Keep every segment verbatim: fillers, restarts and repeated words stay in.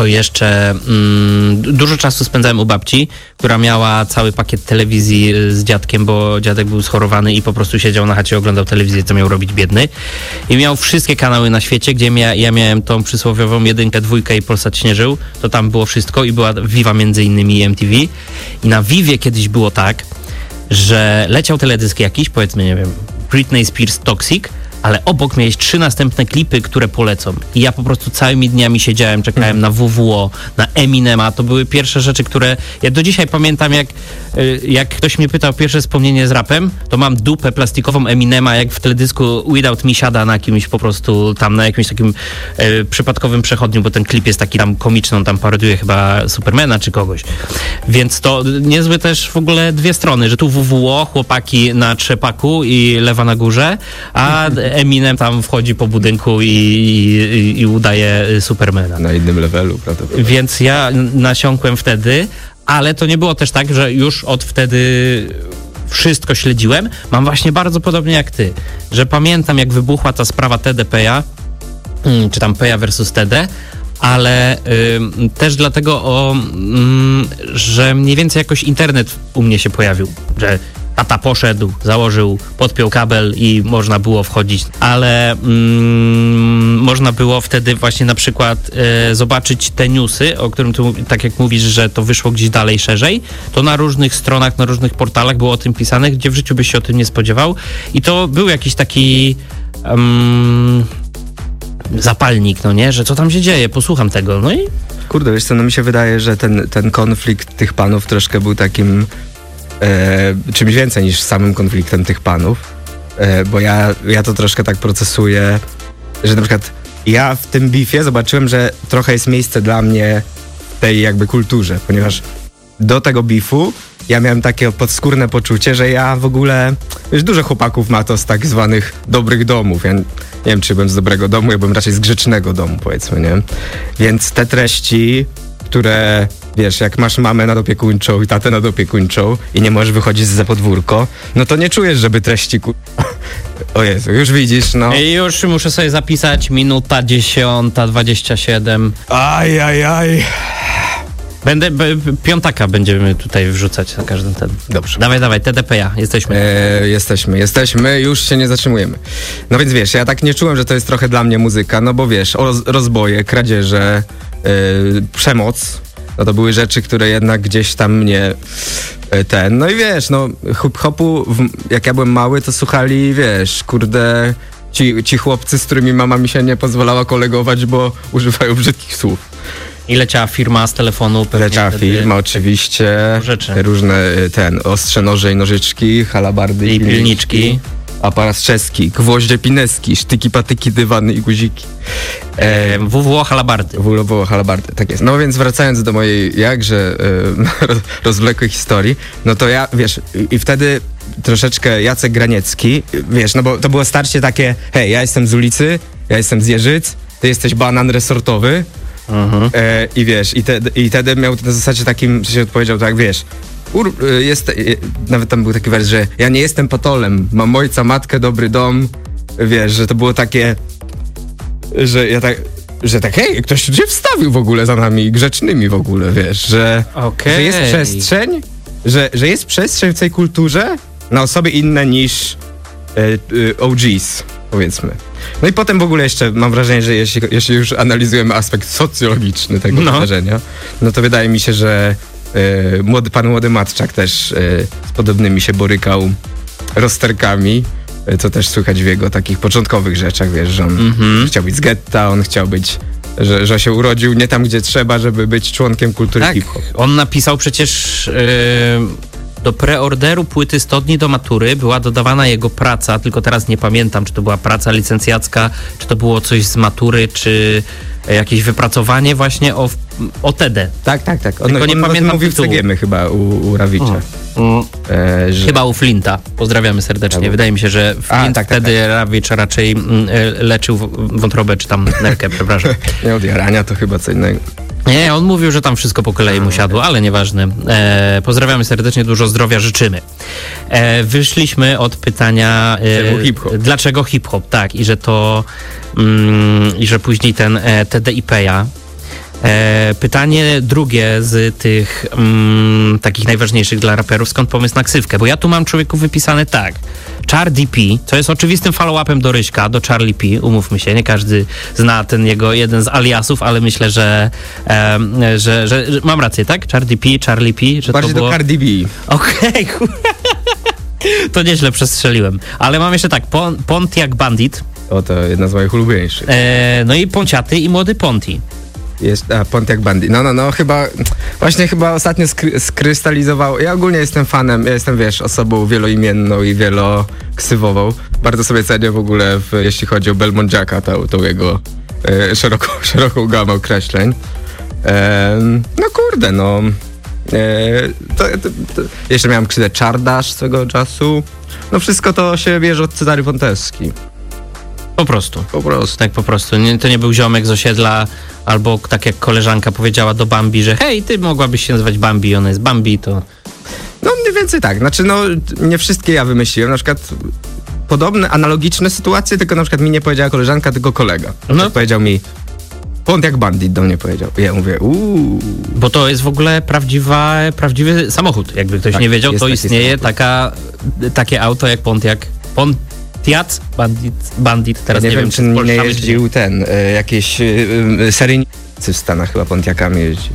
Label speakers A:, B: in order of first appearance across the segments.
A: to jeszcze mm, dużo czasu spędzałem u babci, która miała cały pakiet telewizji z dziadkiem, bo dziadek był schorowany i po prostu siedział na chacie, oglądał telewizję, co miał robić biedny. I miał wszystkie kanały na świecie, gdzie mia- ja miałem tą przysłowiową jedynkę, dwójkę i Polsat śnieżył, to tam było wszystko i była Viva między innymi i M T V. I na Vivie kiedyś było tak, że leciał teledysk jakiś, powiedzmy, nie wiem, Britney Spears Toxic, ale obok miałeś trzy następne klipy, które polecą. I ja po prostu całymi dniami siedziałem, czekałem mm. na W W O, na Eminema. To były pierwsze rzeczy, które... Ja do dzisiaj pamiętam, jak, jak ktoś mnie pytał pierwsze wspomnienie z rapem, to mam dupę plastikową Eminema, jak w teledysku Without Me siada na kimś po prostu tam, na jakimś takim e, przypadkowym przechodniu, bo ten klip jest taki tam komiczny, on tam parodiuje chyba Supermana czy kogoś. Więc to niezłe też w ogóle dwie strony, że tu W W O, chłopaki na trzepaku i lewa na górze, a Eminem tam wchodzi po budynku i, i, i udaje Supermana.
B: Na innym levelu, prawda?
A: Więc ja nasiąkłem wtedy, ale to nie było też tak, że już od wtedy wszystko śledziłem. Mam właśnie bardzo podobnie jak ty, że pamiętam, jak wybuchła ta sprawa T D P-a, czy tam Peja versus T D, ale y, też dlatego, o, y, że mniej więcej jakoś internet u mnie się pojawił, że tata poszedł, założył, podpiął kabel i można było wchodzić, ale mm, można było wtedy właśnie na przykład e, zobaczyć te newsy, o którym tu, tak jak mówisz, że to wyszło gdzieś dalej, szerzej, to na różnych stronach, na różnych portalach było o tym pisane, gdzie w życiu byś się o tym nie spodziewał i to był jakiś taki um, zapalnik, no nie, że co tam się dzieje, posłucham tego, no i...
B: Kurde, wiesz co, no mi się wydaje, że ten, ten konflikt tych panów troszkę był takim E, czymś więcej niż samym konfliktem tych panów, e, bo ja, ja to troszkę tak procesuję, że na przykład ja w tym beefie zobaczyłem, że trochę jest miejsce dla mnie w tej jakby kulturze, ponieważ do tego beefu ja miałem takie podskórne poczucie, że ja w ogóle, wiesz, dużo chłopaków ma to z tak zwanych dobrych domów. Ja nie wiem, czy byłem z dobrego domu, ja byłem raczej z grzecznego domu, powiedzmy, nie? Więc te treści, które, wiesz, jak masz mamę nadopiekuńczą i tatę nadopiekuńczą i nie możesz wychodzić za podwórko, no to nie czujesz, żeby treści ku... O Jezu, już widzisz, no.
A: I już muszę sobie zapisać minuta dziesiąta, dwadzieścia siedem.
B: Aj, aj, aj.
A: Będę, b, piątaka będziemy tutaj wrzucać na każdym ten.
B: Dobrze.
A: Dawaj, dawaj, T D P ja, jesteśmy.
B: E, jesteśmy, jesteśmy, już się nie zatrzymujemy. No więc wiesz, ja tak nie czułem, że to jest trochę dla mnie muzyka, no bo wiesz, roz, rozboje, kradzieże, e, przemoc, no to były rzeczy, które jednak gdzieś tam mnie e, ten, no i wiesz, no hip-hopu, w, jak ja byłem mały, to słuchali, wiesz, kurde, ci, ci chłopcy, z którymi mama mi się nie pozwalała kolegować, bo używają brzydkich słów.
A: I leciała firma z telefonu.
B: Leciała firma, oczywiście.
A: Rzeczy.
B: Różne ten, ostrze, noże i nożyczki, halabardy
A: i pilniczki. pilniczki.
B: Aparat czeski, gwoździe pineski, sztyki, patyki, dywany i guziki.
A: E, W W O halabardy.
B: W W O halabardy, tak jest. No więc wracając do mojej jakże e, rozwlekłej historii, no to ja, wiesz, i, i wtedy troszeczkę Jacek Graniecki, wiesz, no bo to było starcie takie, hej, ja jestem z ulicy, ja jestem z Jeżyc, ty jesteś banan resortowy. Uh-huh. E, I wiesz, i, te, i wtedy miał na zasadzie takim, że się odpowiedział tak, wiesz, ur, jest, e, nawet tam był taki wers, że ja nie jestem patolem, mam ojca, matkę, dobry dom, wiesz, że to było takie, że ja tak, że tak, hej, ktoś się wstawił w ogóle za nami, grzecznymi w ogóle, wiesz, że,
A: okay.
B: że jest przestrzeń, że, że jest przestrzeń w tej kulturze na osoby inne niż e, e, O Gs, powiedzmy. No i potem w ogóle jeszcze mam wrażenie, że jeśli, jeśli już analizujemy aspekt socjologiczny tego no. wydarzenia, no to wydaje mi się, że y, młody, pan młody Matczak też y, z podobnymi się borykał rozterkami, y, co też słychać w jego takich początkowych rzeczach, wiesz, że on mm-hmm. chciał być z getta, on chciał być, że, że się urodził nie tam, gdzie trzeba, żeby być członkiem kultury
A: tak,
B: hip-hop.
A: On napisał przecież... Yy... Do preorderu płyty sto dni do matury była dodawana jego praca, tylko teraz nie pamiętam, czy to była praca licencjacka, czy to było coś z matury, czy jakieś wypracowanie właśnie o, o T D.
B: Tak, tak, tak. On,
A: tylko nie
B: on
A: pamiętam
B: mówił w C G M chyba u, u Rawicza.
A: Mm. E, że... Chyba u Flinta. Pozdrawiamy serdecznie. Tak. Wydaje mi się, że Flint A, tak, wtedy tak, tak. Rawicz raczej mm, leczył wątrobę, czy tam nerkę, przepraszam.
B: Nie, od jarania to chyba co innego.
A: Nie, on mówił, że tam wszystko po kolei mu siadło, ale nieważne. E, pozdrawiamy serdecznie, dużo zdrowia życzymy. E, wyszliśmy od pytania... E,
B: hip-hop.
A: Dlaczego hip-hop, tak. I że to... Mm, I że później ten e, T D I P ja E, pytanie drugie z tych mm, takich najważniejszych dla raperów, skąd pomysł na ksywkę? Bo ja tu mam człowieku wypisane tak. Charlie P, co jest oczywistym follow-upem do Ryśka, do Charlie P, umówmy się, nie każdy zna ten jego jeden z aliasów, ale myślę, że, e, że, że, że mam rację, tak? Charlie P, Charlie P, że
B: Bardziej
A: to było...
B: do Cardi B.
A: Okej, okay. To nieźle przestrzeliłem. Ale mam jeszcze tak, Pon- Pontiac Bandit.
B: O, to jedna z moich ulubieńszych.
A: E, no i Ponciaty i Młody Ponti.
B: Jest, a, Pontiac Bandit. No, no, no, chyba, właśnie chyba ostatnio skry, skrystalizowało. Ja ogólnie jestem fanem, ja jestem, wiesz, osobą wieloimienną i wieloksywową. Bardzo sobie cenię w ogóle, w, jeśli chodzi o Belmont Jacka, tą, tą jego e, szeroką, szeroką gamę określeń. E, no kurde, no. E, to, to, to. Jeszcze miałem krzywdę Czardasz swego czasu. No wszystko to się bierze od Cezary Wąteski.
A: Po prostu.
B: Po prostu.
A: Tak po prostu. Nie, to nie był ziomek z osiedla, albo tak jak koleżanka powiedziała do Bambi, że hej, ty mogłabyś się nazywać Bambi, ona jest Bambi, to...
B: No mniej więcej tak. Znaczy, no nie wszystkie ja wymyśliłem. Na przykład podobne, analogiczne sytuacje, tylko na przykład mi nie powiedziała koleżanka, tylko kolega. No. Powiedział mi, Pontiac Bandit do mnie powiedział. I ja mówię, uuu.
A: Bo to jest w ogóle prawdziwa, prawdziwy samochód. Jakby ktoś
B: tak,
A: nie wiedział, to istnieje
B: samochód.
A: taka, takie auto jak Pontiac. Pontiac Bandit, Bandit. Teraz
B: ja nie,
A: nie
B: wiem,
A: wiem,
B: czy nie, nie jeździł ten, y, jakieś y, y, seryjnicy w Stanach chyba Pontiacami jeździli.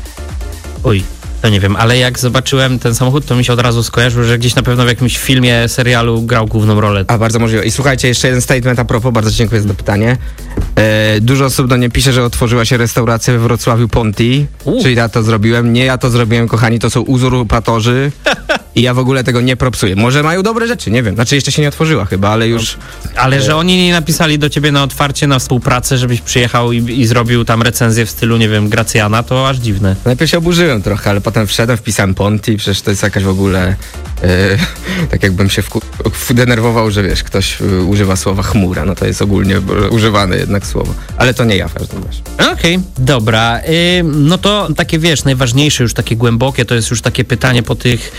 A: Uj. To nie wiem, ale jak zobaczyłem ten samochód, to mi się od razu skojarzył, że gdzieś na pewno w jakimś filmie, serialu grał główną rolę.
B: A, bardzo możliwe. I słuchajcie, jeszcze jeden statement a propos, bardzo dziękuję za to pytanie. E, dużo osób do mnie pisze, że otworzyła się restauracja we Wrocławiu Ponti,
A: U.
B: czyli ja to zrobiłem. Nie ja to zrobiłem, kochani, to są uzurpatorzy i ja w ogóle tego nie propsuję. Może mają dobre rzeczy, nie wiem. Znaczy jeszcze się nie otworzyła chyba, ale już...
A: Ale że oni nie napisali do ciebie na otwarcie, na współpracę, żebyś przyjechał i, i zrobił tam recenzję w stylu, nie wiem, Gracjana, to aż dziwne.
B: Najpierw się oburzyłem trochę, ale potem wszedłem, wpisałem Ponti, przecież to jest jakaś w ogóle... E, tak jakbym się wku- denerwował, że wiesz, ktoś y, używa słowa chmura, no to jest ogólnie y, używane jednak słowo. Ale to nie ja w każdym razie.
A: Okej, okay, dobra. Yy, no to takie, wiesz, najważniejsze, już takie głębokie, to jest już takie pytanie po tych,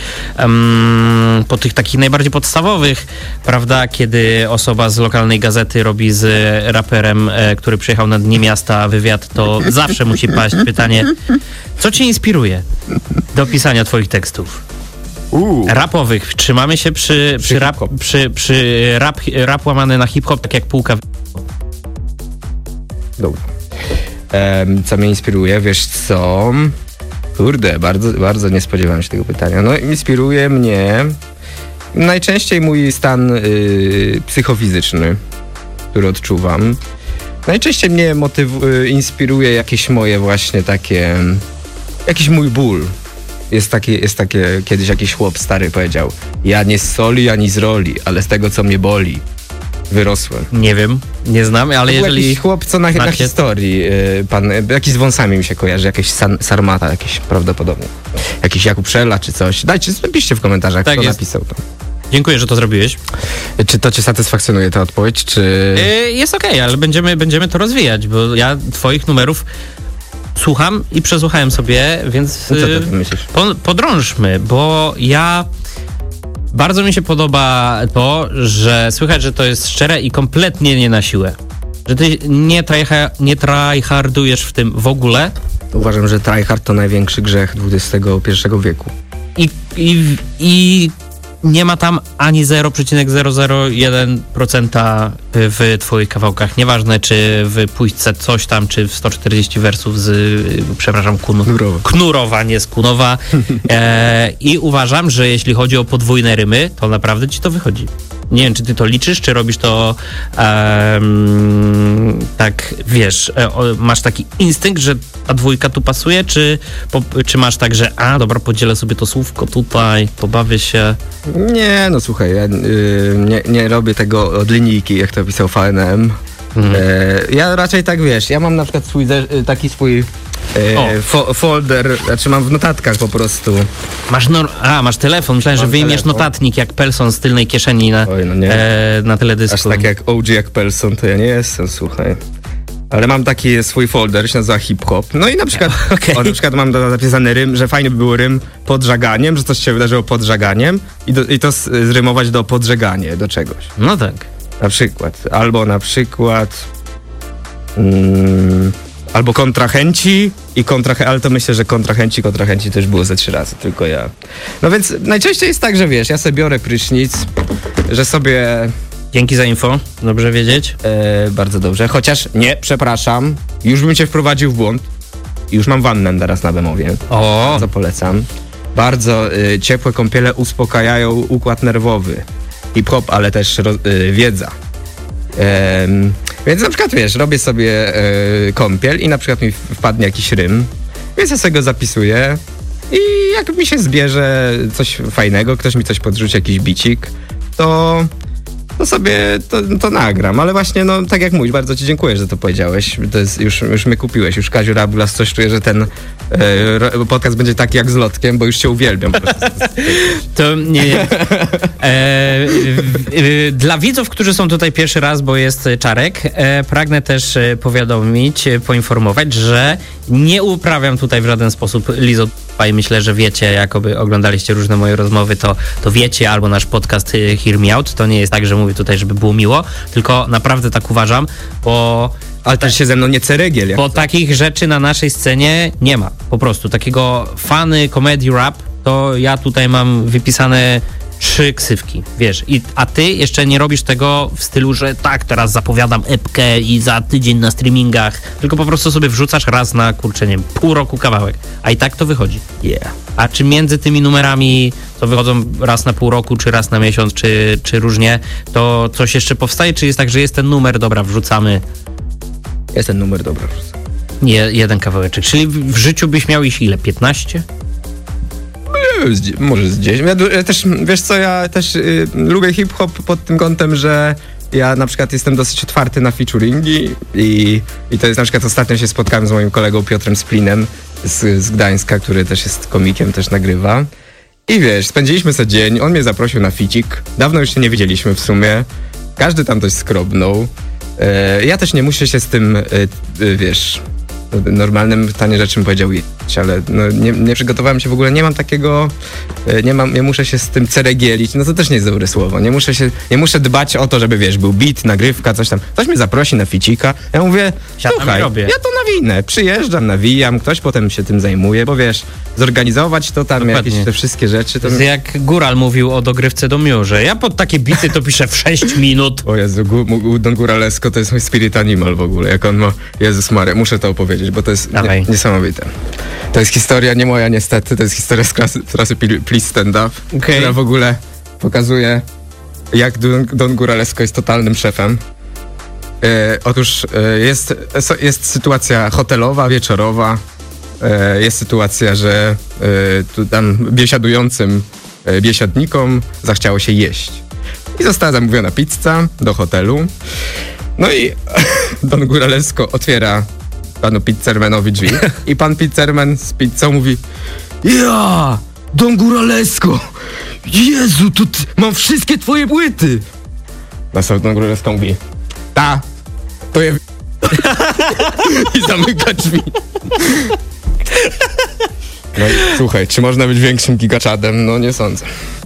A: um, po tych takich najbardziej podstawowych, prawda, kiedy osoba z lokalnej gazety robi z raperem, e, który przyjechał na Dni Miasta wywiad, to zawsze musi paść pytanie, co cię inspiruje do pisania twoich tekstów?
B: Uuu.
A: Rapowych. Trzymamy się przy, przy,
B: Przy
A: rap,
B: hip-hop.
A: przy, przy rap, rap łamany na hip-hop, tak jak półka.
B: Dobra. Um, co mnie inspiruje? Wiesz co? Kurde, bardzo, bardzo nie spodziewałem się tego pytania. No, inspiruje mnie najczęściej mój stan y, psychofizyczny, który odczuwam. Najczęściej mnie motyw- y, inspiruje jakieś moje właśnie takie... Jakiś mój ból. Jest takie, jest takie, kiedyś jakiś chłop stary powiedział: ja nie z soli, ani z roli, ale z tego, co mnie boli, wyrosłem.
A: Nie wiem, nie znam, ale
B: To był
A: jeżeli...
B: jakiś chłop, co na, na
A: znacie-
B: historii, y, pan, y, jakiś z wąsami mi się kojarzy, jakiś san, Sarmata, jakiś prawdopodobnie. Jakiś Jakub Szela czy coś. Dajcie, napiszcie w komentarzach,
A: Tak
B: kto
A: jest.
B: napisał to.
A: Dziękuję, że to zrobiłeś.
B: Czy to cię satysfakcjonuje, ta odpowiedź, czy...
A: Yy, jest okej, okay, ale będziemy, będziemy to rozwijać, bo ja twoich numerów słucham i przesłuchałem sobie, więc
B: No co ty
A: yy,
B: myślisz?
A: po, podrążmy, bo ja... Bardzo mi się podoba to, że słychać, że to jest szczere i kompletnie nie na siłę. Że ty nie, tryha, nie tryhardujesz w tym w ogóle
B: Uważam, że tryhard to największy grzech dwudziestego pierwszego wieku.
A: i, i, i nie ma tam ani zero przecinek zero zero jeden procent w twoich kawałkach. Nieważne, czy w pójśce coś tam, czy w sto czterdzieści wersów z, przepraszam, kunu,
B: Knurowa.
A: Knurowa, nie z Kunowa. E, I uważam, że jeśli chodzi o podwójne rymy, to naprawdę ci to wychodzi. Nie wiem, czy ty to liczysz, czy robisz to um, tak, wiesz, e, o, masz taki instynkt, że ta dwójka tu pasuje, czy, po, czy masz tak, że a, dobra, podzielę sobie to słówko tutaj, pobawię się.
B: Nie, no słuchaj, ja y, nie, nie robię tego od linijki, jak to pisał V N M.
A: Mhm.
B: E, ja raczej tak, wiesz, ja mam na przykład swój, ze- taki swój e, fo- folder, znaczy mam w notatkach po prostu.
A: Masz nor- a, masz telefon, myślałem, że
B: Mam
A: wyjmiesz
B: telefon.
A: notatnik jak Pelson z tylnej kieszeni na,
B: Oj, no nie.
A: e, na teledysku.
B: Aż tak jak O G, jak Pelson, to ja nie jestem, słuchaj. Ale mam taki swój folder, się nazywa hip-hop. No i na przykład,
A: Okej.
B: o, na przykład mam do- zapisany rym, że fajny by był rym pod żaganiem, że coś się wydarzyło pod żaganiem i, do, i to s- zrymować do podżeganie, do czegoś.
A: No tak.
B: Na przykład. Albo na przykład... Mm, albo kontrahenci i kontrahe, ale to myślę, że kontrahenci, kontrahenci też było ze trzy razy, tylko ja. No więc najczęściej jest tak, że wiesz, ja sobie biorę prysznic, że sobie...
A: Dzięki za info, dobrze wiedzieć.
B: E, bardzo dobrze, chociaż nie, przepraszam, już bym cię wprowadził w błąd. Już mam wannę teraz na Bemowie.
A: O!
B: Bardzo polecam. Bardzo y, ciepłe kąpiele uspokajają układ nerwowy. Hip-hop, ale też ro, y, wiedza. Ehm, więc na przykład, wiesz, robię sobie y, kąpiel i na przykład mi wpadnie jakiś rym, więc ja sobie go zapisuję i jak mi się zbierze coś fajnego, ktoś mi coś podrzuci, jakiś bicik, to... to sobie to, to nagram, ale właśnie, no tak jak mówisz, bardzo ci dziękuję, że to powiedziałeś, to jest, już, już mnie kupiłeś, już Kaziu Rabulas, coś czuję, że ten e, podcast będzie taki jak z Lotkiem, bo już cię uwielbiam.
A: To nie, nie. E, e, dla widzów, którzy są tutaj pierwszy raz, bo jest Czarek, e, pragnę też powiadomić, poinformować, że nie uprawiam tutaj w żaden sposób lizotupia. Myślę, że wiecie, jakoby oglądaliście różne moje rozmowy, to, to wiecie, albo nasz podcast Hear Me Out. To nie jest tak, że mówię tutaj, żeby było miło, tylko naprawdę tak uważam, bo...
B: Ale też się ze mną nie ceregiel. Jak
A: bo takich rzeczy na naszej scenie nie ma. Po prostu takiego fany, comedy, rap, to ja tutaj mam wypisane trzy ksywki, wiesz, i, a ty jeszcze nie robisz tego w stylu, że tak, teraz zapowiadam epkę i za tydzień na streamingach, tylko po prostu sobie wrzucasz raz na, kurczę, nie wiem, pół roku kawałek, a i tak to wychodzi.
B: Yeah.
A: A czy między tymi numerami, co wychodzą raz na pół roku, czy raz na miesiąc, czy, czy różnie, to coś jeszcze powstaje, czy jest tak, że jest ten numer, dobra, wrzucamy?
B: Jest ten numer, dobra, wrzucam.
A: Nie, jeden kawałeczek, czyli w, w życiu byś miał ich ile, piętnaście?
B: Może z dziesięć. Ja, ja też, wiesz co, ja też y, lubię hip-hop pod tym kątem, że ja na przykład jestem dosyć otwarty na featuringi i, i to jest na przykład ostatnio się spotkałem z moim kolegą Piotrem Splinem z, z Gdańska, który też jest komikiem, też nagrywa. I wiesz, spędziliśmy sobie dzień, on mnie zaprosił na ficik, dawno już się nie widzieliśmy w sumie, każdy tam dość skrobnął. E, ja też nie muszę się z tym, e, e, wiesz... normalnym pytanie rzeczy bym powiedział jeść, ale no nie, nie przygotowałem się w ogóle, nie mam takiego, nie mam, nie muszę się z tym ceregielić, no to też nie jest dobre słowo, nie muszę się, nie muszę dbać o to, żeby wiesz, był beat, nagrywka, coś tam, ktoś mnie zaprosi na ficika, ja mówię,
A: Siadam
B: słuchaj,
A: i robię.
B: ja to nawinę, przyjeżdżam, nawijam, ktoś potem się tym zajmuje, bo wiesz, zorganizować to tam,
A: Dokładnie.
B: jakieś te wszystkie rzeczy, to...
A: To jest jak Góral mówił o dogrywce do Miu, że ja pod takie bity to piszę w sześć minut.
B: O Jezu, Gu- Don Góralesko to jest mój spirit animal w ogóle, jak on ma, Jezus Maria, muszę to opowiedzieć, bo to jest nie, niesamowite. To jest historia nie moja niestety, to jest historia z klasy, klasy Please Stand Up,
A: Okay.
B: która w ogóle pokazuje, jak Don, Don Góralesko jest totalnym szefem. E, otóż e, jest, jest sytuacja hotelowa, wieczorowa, e, jest sytuacja, że e, tu tam biesiadującym e, biesiadnikom zachciało się jeść. I została zamówiona pizza do hotelu. No i Don Góralesko otwiera panu pizzermanowi drzwi i pan pizzerman z pizzą mówi: ja, Don Góralesko, Jezu, tu ty, mam wszystkie twoje płyty. Następnie Don Góralesko mówi: ta, to je... i zamyka drzwi. No i słuchaj, czy można być większym gigaczadem? No nie sądzę.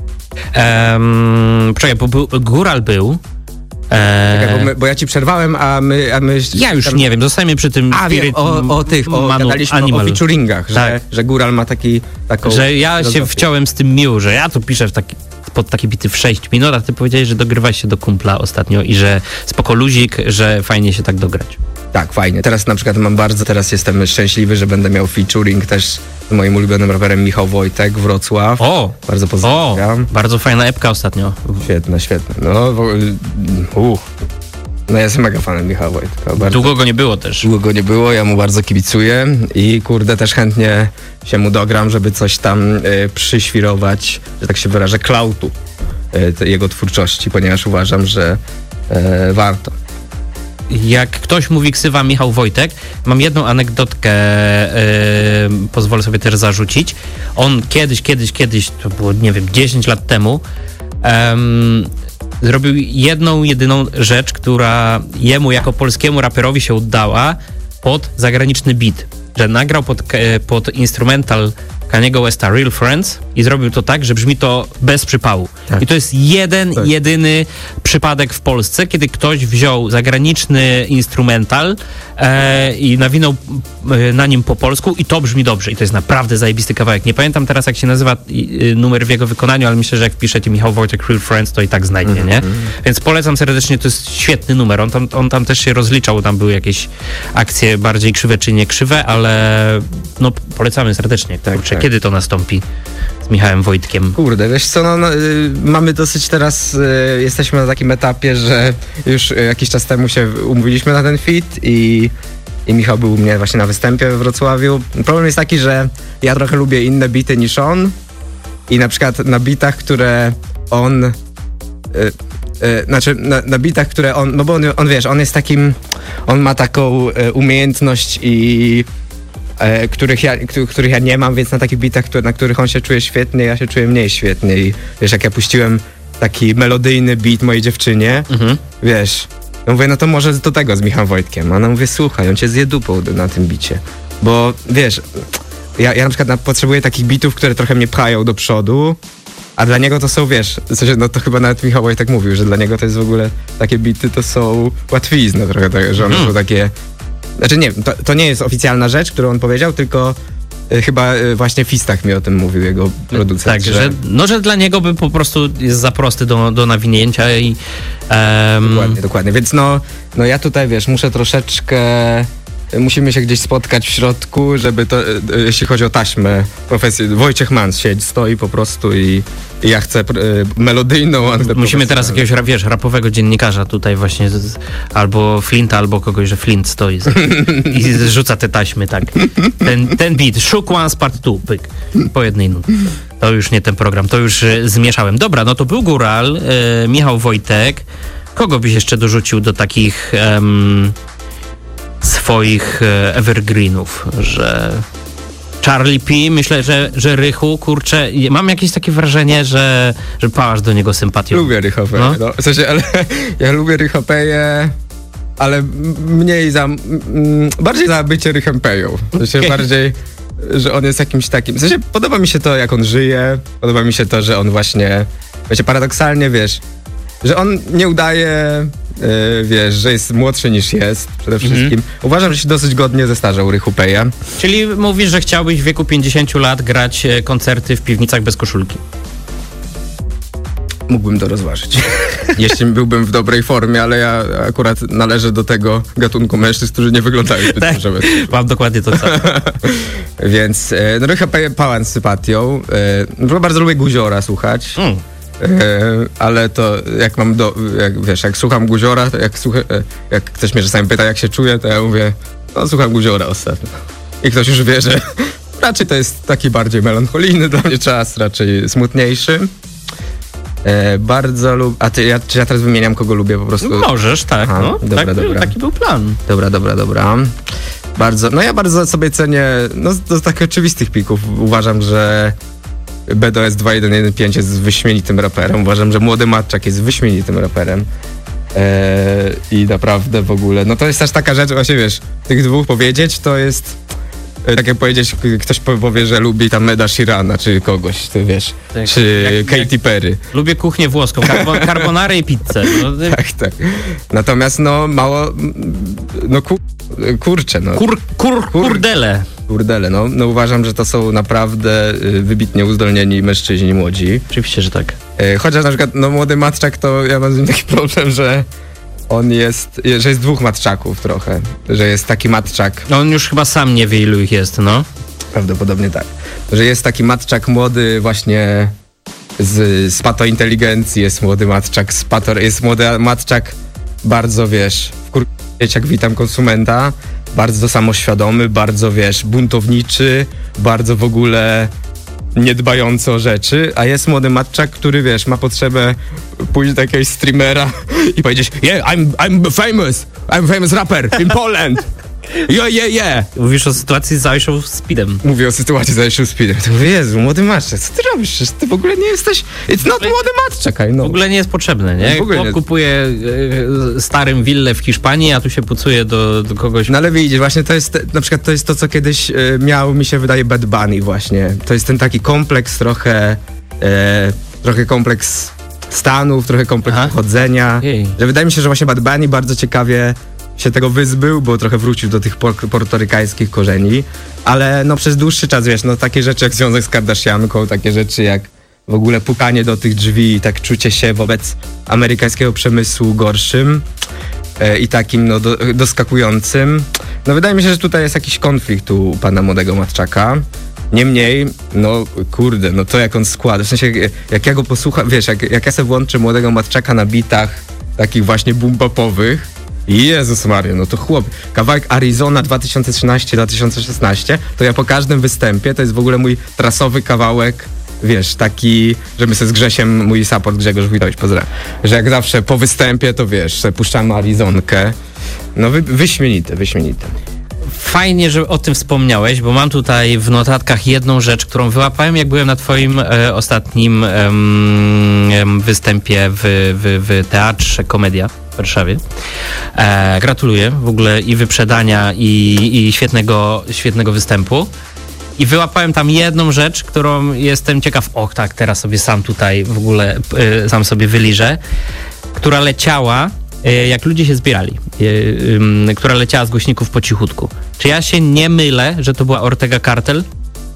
A: Um, Czekaj, bo był, Góral był. Eee,
B: Czekaj, bo, my, bo ja ci przerwałem, a my... A my
A: ja już
B: tam...
A: nie wiem, zostajemy przy tym
B: A,
A: Spirit
B: wiem, o, o tych, o,
A: Manu
B: gadaliśmy
A: Animal.
B: o featuringach, że,
A: Tak.
B: że Góral ma taki, taką...
A: Że ja
B: filozofię.
A: się wciąłem z tym Miu, że ja tu piszę w taki, pod takie bity w sześć minut, a ty powiedziałeś, że dogrywałeś się do kumpla ostatnio i że spoko luzik, że fajnie się tak dograć.
B: Tak, fajnie. Teraz na przykład mam bardzo, teraz jestem szczęśliwy, że będę miał featuring też z moim ulubionym raperem Michał Wojtek, Wrocław.
A: O!
B: Bardzo
A: O!
B: pozdrawiam.
A: Bardzo fajna epka ostatnio.
B: Świetne, świetne. No, w, uh. no ja jestem mega fanem Michała Wojtka. Bardzo
A: Długo go nie było też.
B: długo go nie było, ja mu bardzo kibicuję i kurde też chętnie się mu dogram, żeby coś tam y, przyświrować, że tak się wyrażę, klautu y, te, jego twórczości, ponieważ uważam, że y, warto.
A: Jak ktoś mówi ksywa Michał Wojtek, mam jedną anegdotkę, yy, pozwolę sobie też zarzucić. On kiedyś, kiedyś, kiedyś, to było, nie wiem, dziesięć lat temu, um, zrobił jedną, jedyną rzecz, która jemu jako polskiemu raperowi się udała pod zagraniczny beat. Że nagrał pod, pod instrumental Kaniego Westa Real Friends i zrobił to tak, że brzmi to bez przypału.
B: Tak.
A: I to jest jeden,
B: tak.
A: jedyny przypadek w Polsce, kiedy ktoś wziął zagraniczny instrumental e, i nawinął e, na nim po polsku i to brzmi dobrze. I to jest naprawdę zajebisty kawałek. Nie pamiętam teraz, jak się nazywa y, numer w jego wykonaniu, ale myślę, że jak wpiszecie Michał Wojtek Real Friends, to i tak znajdzie, mm-hmm. nie? Więc polecam serdecznie, to jest świetny numer. On tam, on tam też się rozliczał, tam były jakieś akcje bardziej krzywe czy nie krzywe, ale no polecamy serdecznie.
B: Tak,
A: Kurczę,
B: tak.
A: kiedy to nastąpi z Michałem Wojtkiem?
B: Kurde, wiesz co, no, no y, mamy dosyć teraz, y, jesteśmy na takim etapie, że już y, jakiś czas temu się umówiliśmy na ten feat i, i Michał był u mnie właśnie na występie we Wrocławiu. Problem jest taki, że ja trochę lubię inne bity niż on i na przykład na bitach, które on... Y, y, znaczy na, na bitach, które on, no bo on, on wiesz, on jest takim, on ma taką y, umiejętność i E, których, ja, których ja nie mam, więc na takich bitach, które, na których on się czuje świetnie, ja się czuję mniej świetnie. I wiesz, jak ja puściłem taki melodyjny beat mojej dziewczynie, mhm. wiesz, no mówię, no to może do tego z Michałem Wojtkiem. A ona mówi, słuchaj, on cię zje dupą na tym bicie. Bo wiesz, ja, ja na przykład na, potrzebuję takich bitów, które trochę mnie pchają do przodu, a dla niego to są, wiesz, w sensie, no to chyba nawet Michał Wojtek mówił, że dla niego to jest w ogóle, takie bity to są łatwizny trochę, tak, że one hmm. są takie... Znaczy nie, to, to nie jest oficjalna rzecz, którą on powiedział, tylko y, chyba y, właśnie Fistach mi o tym mówił, jego producent.
A: Tak, że, że, no, że dla niego by po prostu jest za prosty do, do nawinięcia i... Um...
B: Dokładnie, dokładnie, więc no, no ja tutaj, wiesz, muszę troszeczkę... Musimy się gdzieś spotkać w środku, żeby to, jeśli chodzi o taśmę, profesję, Wojciech Mans siedzi, stoi po prostu i, i ja chcę y, melodyjną, a
A: musimy teraz jakiegoś, wiesz, rapowego dziennikarza tutaj właśnie, z, albo Flinta, albo kogoś, że Flint stoi z, i rzuca te taśmy, tak. Ten, ten beat, Shook Ones Part two, pyk, po jednej nucie. To już nie ten program, to już y, zmieszałem. Dobra, no to był Góral, y, Michał Wojtek. Kogo byś jeszcze dorzucił do takich... Um, swoich evergreenów, że Charlie P, myślę, że, że Rychu, kurczę, mam jakieś takie wrażenie, że, że pałasz do niego sympatią.
B: Lubię Rychopeję, no. no. W sensie, ale ja lubię Rychopeję, ale mniej za, m, bardziej za bycie Rychempeją. W sensie okay. bardziej, że on jest jakimś takim, w sensie podoba mi się to, jak on żyje, podoba mi się to, że on właśnie, wiecie, paradoksalnie, wiesz, że on nie udaje... Yy, wiesz, że jest młodszy niż jest przede wszystkim. Mm-hmm. Uważam, że się dosyć godnie zestarzał Rychupeja.
A: Czyli mówisz, że chciałbyś w wieku pięćdziesięciu lat grać koncerty w piwnicach bez koszulki?
B: Mógłbym to rozważyć. Jeśli byłbym w dobrej formie, ale ja akurat należę do tego gatunku mężczyzn, którzy nie wyglądają zbyt
A: tak,
B: dobrze.
A: Mam dokładnie to samo.
B: Więc no, Rychupeja pałam z sympatią. Yy, bardzo lubię Guziora słuchać. Mm. Yy, ale to jak mam do, jak, wiesz, jak słucham Guziora, to jak, słucha, jak ktoś mnie czasami pyta, jak się czuję, to ja mówię, no słucham Guziora ostatnio. I ktoś już wie, że raczej to jest taki bardziej melancholijny dla mnie czas, raczej smutniejszy. Yy, bardzo lubię, a ty, ja, czy ja teraz wymieniam, kogo lubię po prostu?
A: Możesz, tak, Aha, no, dobra, tak, dobra. Taki był plan.
B: Dobra, dobra, dobra. Bardzo, no ja bardzo sobie cenię, no z takich oczywistych pików uważam, że B D S dwa jeden jeden pięć jest wyśmienitym raperem. Uważam, że Młody Matczak jest wyśmienitym raperem. Eee, I naprawdę w ogóle, no to jest też taka rzecz, właśnie wiesz, tych dwóch powiedzieć, to jest e, tak jak powiedzieć, ktoś powie, że lubi tam Eda Sheerana, czy kogoś, ty wiesz, tak, czy jak, Katy jak Perry.
A: Lubię kuchnię włoską, carbon, carbonarę i pizzę. No,
B: tak, tak. Natomiast no mało, no kur, kurczę, no.
A: Kur, kur, kurdele.
B: Kurdele, no, no uważam, że to są naprawdę y, wybitnie uzdolnieni mężczyźni młodzi.
A: Oczywiście, że tak.
B: Y, chociaż na przykład, no Młody Matczak, to ja mam z nim taki problem, że on jest, że jest dwóch Matczaków trochę, że jest taki Matczak.
A: No on już chyba sam nie wie, ilu ich jest, no.
B: Prawdopodobnie tak. Że jest taki Matczak młody właśnie z, z pato inteligencji, jest Młody Matczak z pato, jest Młody Matczak bardzo, wiesz, wkur... jak witam konsumenta, bardzo samoświadomy, bardzo, wiesz, buntowniczy, bardzo w ogóle niedbający o rzeczy, a jest Młody Matczak, który, wiesz, ma potrzebę pójść do jakiegoś streamera i powiedzieć, yeah, I'm, I'm famous, I'm famous rapper in Poland. Jo, je, je!
A: Mówisz o sytuacji z Aishą Speedem.
B: Mówię o sytuacji z Aishą Speedem. To mówię, Jezu, młody matczak, co ty robisz? Przecież ty w ogóle nie jesteś... It's not młody matczak, I know.
A: W ogóle nie jest potrzebne, nie?
B: W ogóle
A: Chłop
B: nie.
A: kupuje e, starym willę w Hiszpanii, a tu się pucuje do, do kogoś...
B: No ale widzisz, właśnie to jest, te- na przykład to jest to, co kiedyś e, miał, mi się wydaje, Bad Bunny właśnie. To jest ten taki kompleks trochę, e, trochę kompleks Stanów, trochę kompleks
A: Aha.
B: pochodzenia.
A: Jej.
B: Że wydaje mi się, że właśnie Bad Bunny bardzo ciekawie się tego wyzbył, bo trochę wrócił do tych por- portorykańskich korzeni, ale no przez dłuższy czas, wiesz, no takie rzeczy jak związek z Kardashianką, takie rzeczy jak w ogóle pukanie do tych drzwi i tak czucie się wobec amerykańskiego przemysłu gorszym e, i takim no do, doskakującym. No wydaje mi się, że tutaj jest jakiś konflikt u pana młodego Matczaka. Niemniej, no kurde, no to jak on składa, w sensie jak ja go posłucham, wiesz, jak, jak ja sobie włączę młodego Matczaka na bitach takich właśnie boom-popowych, Jezus Maria, no to chłop, kawałek Arizona dwa tysiące trzynaście do dwa tysiące szesnaście, to ja po każdym występie, to jest w ogóle mój trasowy kawałek, wiesz, taki, żeby sobie z Grzesiem, mój support Grzegorz Wójtowicz, pozdrawiam, że jak zawsze po występie, to wiesz, sobie puszczamy Arizonkę, no wy, wyśmienite, wyśmienite.
A: Fajnie, że o tym wspomniałeś, bo mam tutaj w notatkach jedną rzecz, którą wyłapałem, jak byłem na twoim e, ostatnim em, występie w, w, w Teatrze Komedia w Warszawie. E, gratuluję w ogóle i wyprzedania, i, i świetnego, świetnego występu. I wyłapałem tam jedną rzecz, którą jestem ciekaw, och tak, teraz sobie sam tutaj w ogóle e, sam sobie wyliżę, która leciała, jak ludzie się zbierali, która leciała z głośników po cichutku. Czy ja się nie mylę, że to była Ortega Cartel?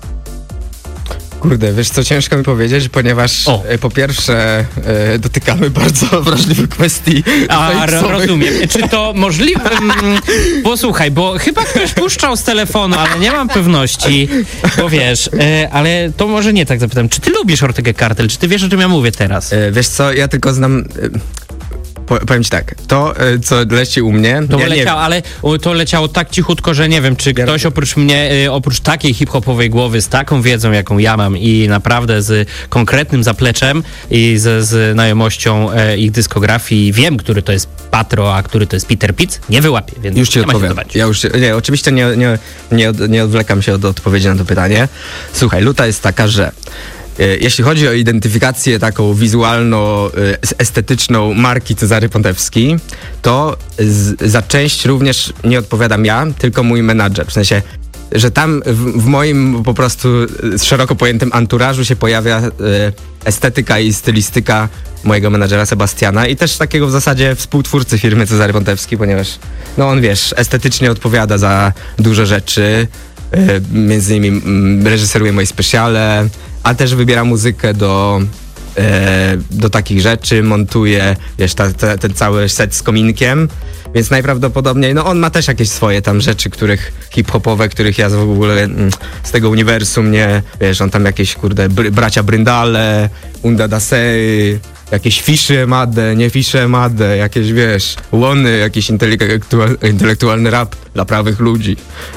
B: Kurde, wiesz co, ciężko mi powiedzieć, ponieważ
A: O.
B: e, po pierwsze e, dotykamy bardzo wrażliwych kwestii.
A: A, ro-
B: fejsowych.
A: rozumiem. Czy to możliwe? Mm, Posłuchaj, bo chyba ktoś puszczał z telefonu, ale nie mam pewności, bo wiesz, e, ale to może nie tak zapytam. Czy ty lubisz Ortegę Cartel? Czy ty wiesz, o czym ja mówię teraz?
B: E, wiesz co, ja tylko znam... E, po, powiem ci tak, to e, co leci u mnie...
A: To
B: ja nie
A: leciało, ale o, to leciało tak cichutko, że nie wiem, czy
B: Ja-
A: ktoś oprócz mnie, y, oprócz takiej hip-hopowej głowy, z taką wiedzą, jaką ja mam i naprawdę z konkretnym zapleczem i ze znajomością e, ich dyskografii, wiem, który to jest Patro, a który to jest Peter Pitts, nie wyłapię, więc
B: Już ci
A: nie ma się
B: odpowiem.
A: co bać.
B: Ja już, nie, oczywiście nie, nie, nie, od, nie odwlekam się od odpowiedzi na to pytanie. Słuchaj, luta jest taka, że e, jeśli chodzi o identyfikację taką wizualno-estetyczną marki Cezary Pontewski, to z, za część również nie odpowiadam ja, tylko mój menadżer. W sensie, że tam w, w moim po prostu e, szeroko pojętym anturażu się pojawia e, estetyka i stylistyka mojego menadżera Sebastiana i też takiego w zasadzie współtwórcy firmy Cezary Pontewski, ponieważ no on, wiesz, estetycznie odpowiada za dużo rzeczy, e, między innymi mm, reżyseruje moje specjale, a też wybiera muzykę do, e, do takich rzeczy, montuje, wiesz, ta, ta, ten cały set z kominkiem, więc najprawdopodobniej, no on ma też jakieś swoje tam rzeczy, których hip-hopowe, których ja w ogóle mm, z tego uniwersum nie, wiesz, on tam jakieś, kurde, br- bracia Bryndale, Unda Dasei, jakieś fisze made, nie fisze made, jakieś, wiesz, łony, jakiś intelektual, intelektualny rap dla prawych ludzi.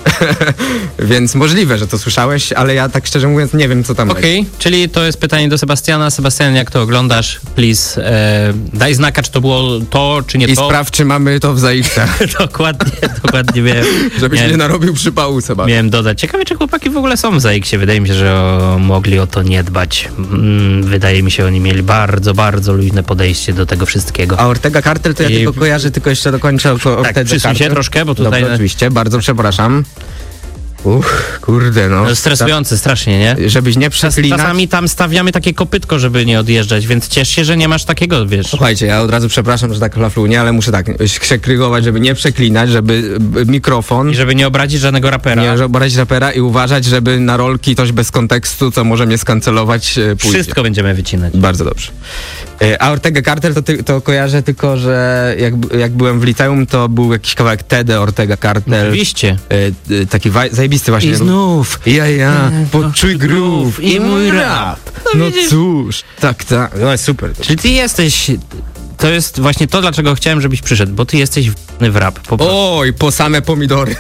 B: Więc możliwe, że to słyszałeś, ale ja tak szczerze mówiąc nie wiem, co tam
A: Okej, okay, czyli to jest pytanie do Sebastiana. Sebastian, jak to oglądasz, please, e, daj znaka, czy to było to, czy nie
B: I
A: to.
B: sprawdź, czy mamy to w zaiktach,
A: dokładnie, dokładnie miałem,
B: żebyś
A: miałem,
B: nie narobił przypału, Sebastian.
A: miałem dodać. Ciekawe, czy chłopaki w ogóle są w Zaiksie. Wydaje mi się, że o, mogli o to nie dbać. Mm, wydaje mi się, oni mieli bardzo, bardzo luźne podejście do tego wszystkiego.
B: A Ortega Cartel to ja
A: I-
B: tylko kojarzę, tylko jeszcze dokończę o
A: Tak,
B: Ortega
A: przysuń się
B: Cartel.
A: troszkę, bo tutaj
B: Dobrze, oczywiście, bardzo przepraszam. Uff, kurde, no.
A: no, stresujące strasznie, nie?
B: Żebyś nie
A: Czas,
B: przeklinać.
A: czasami tam stawiamy takie kopytko, żeby nie odjeżdżać, więc ciesz się, że nie masz takiego, wiesz.
B: Słuchajcie, ja od razu przepraszam, że tak laflunie, ale muszę tak się krygować, żeby nie przeklinać, żeby b- mikrofon,
A: I żeby nie obrazić żadnego rapera.
B: nie obrazić rapera i uważać, żeby na rolki ktoś bez kontekstu, co może mnie skancelować, e, pójdzie.
A: Wszystko będziemy wycinać.
B: Bardzo dobrze. E, A Ortega Cartel to, ty, to kojarzę tylko, że jak, jak byłem w liceum, to był jakiś kawałek Tede Ortega Cartel.
A: Oczywiście.
B: E, e, taki waj- zajebisty właśnie.
A: I znów.
B: Ja, ja, poczuj groove
A: i mój rap.
B: No cóż, tak, tak. No super.
A: Czyli ty jesteś... To jest właśnie to, dlaczego chciałem, żebyś przyszedł, bo ty jesteś w, w rap. Po prostu.
B: Oj, po same pomidory.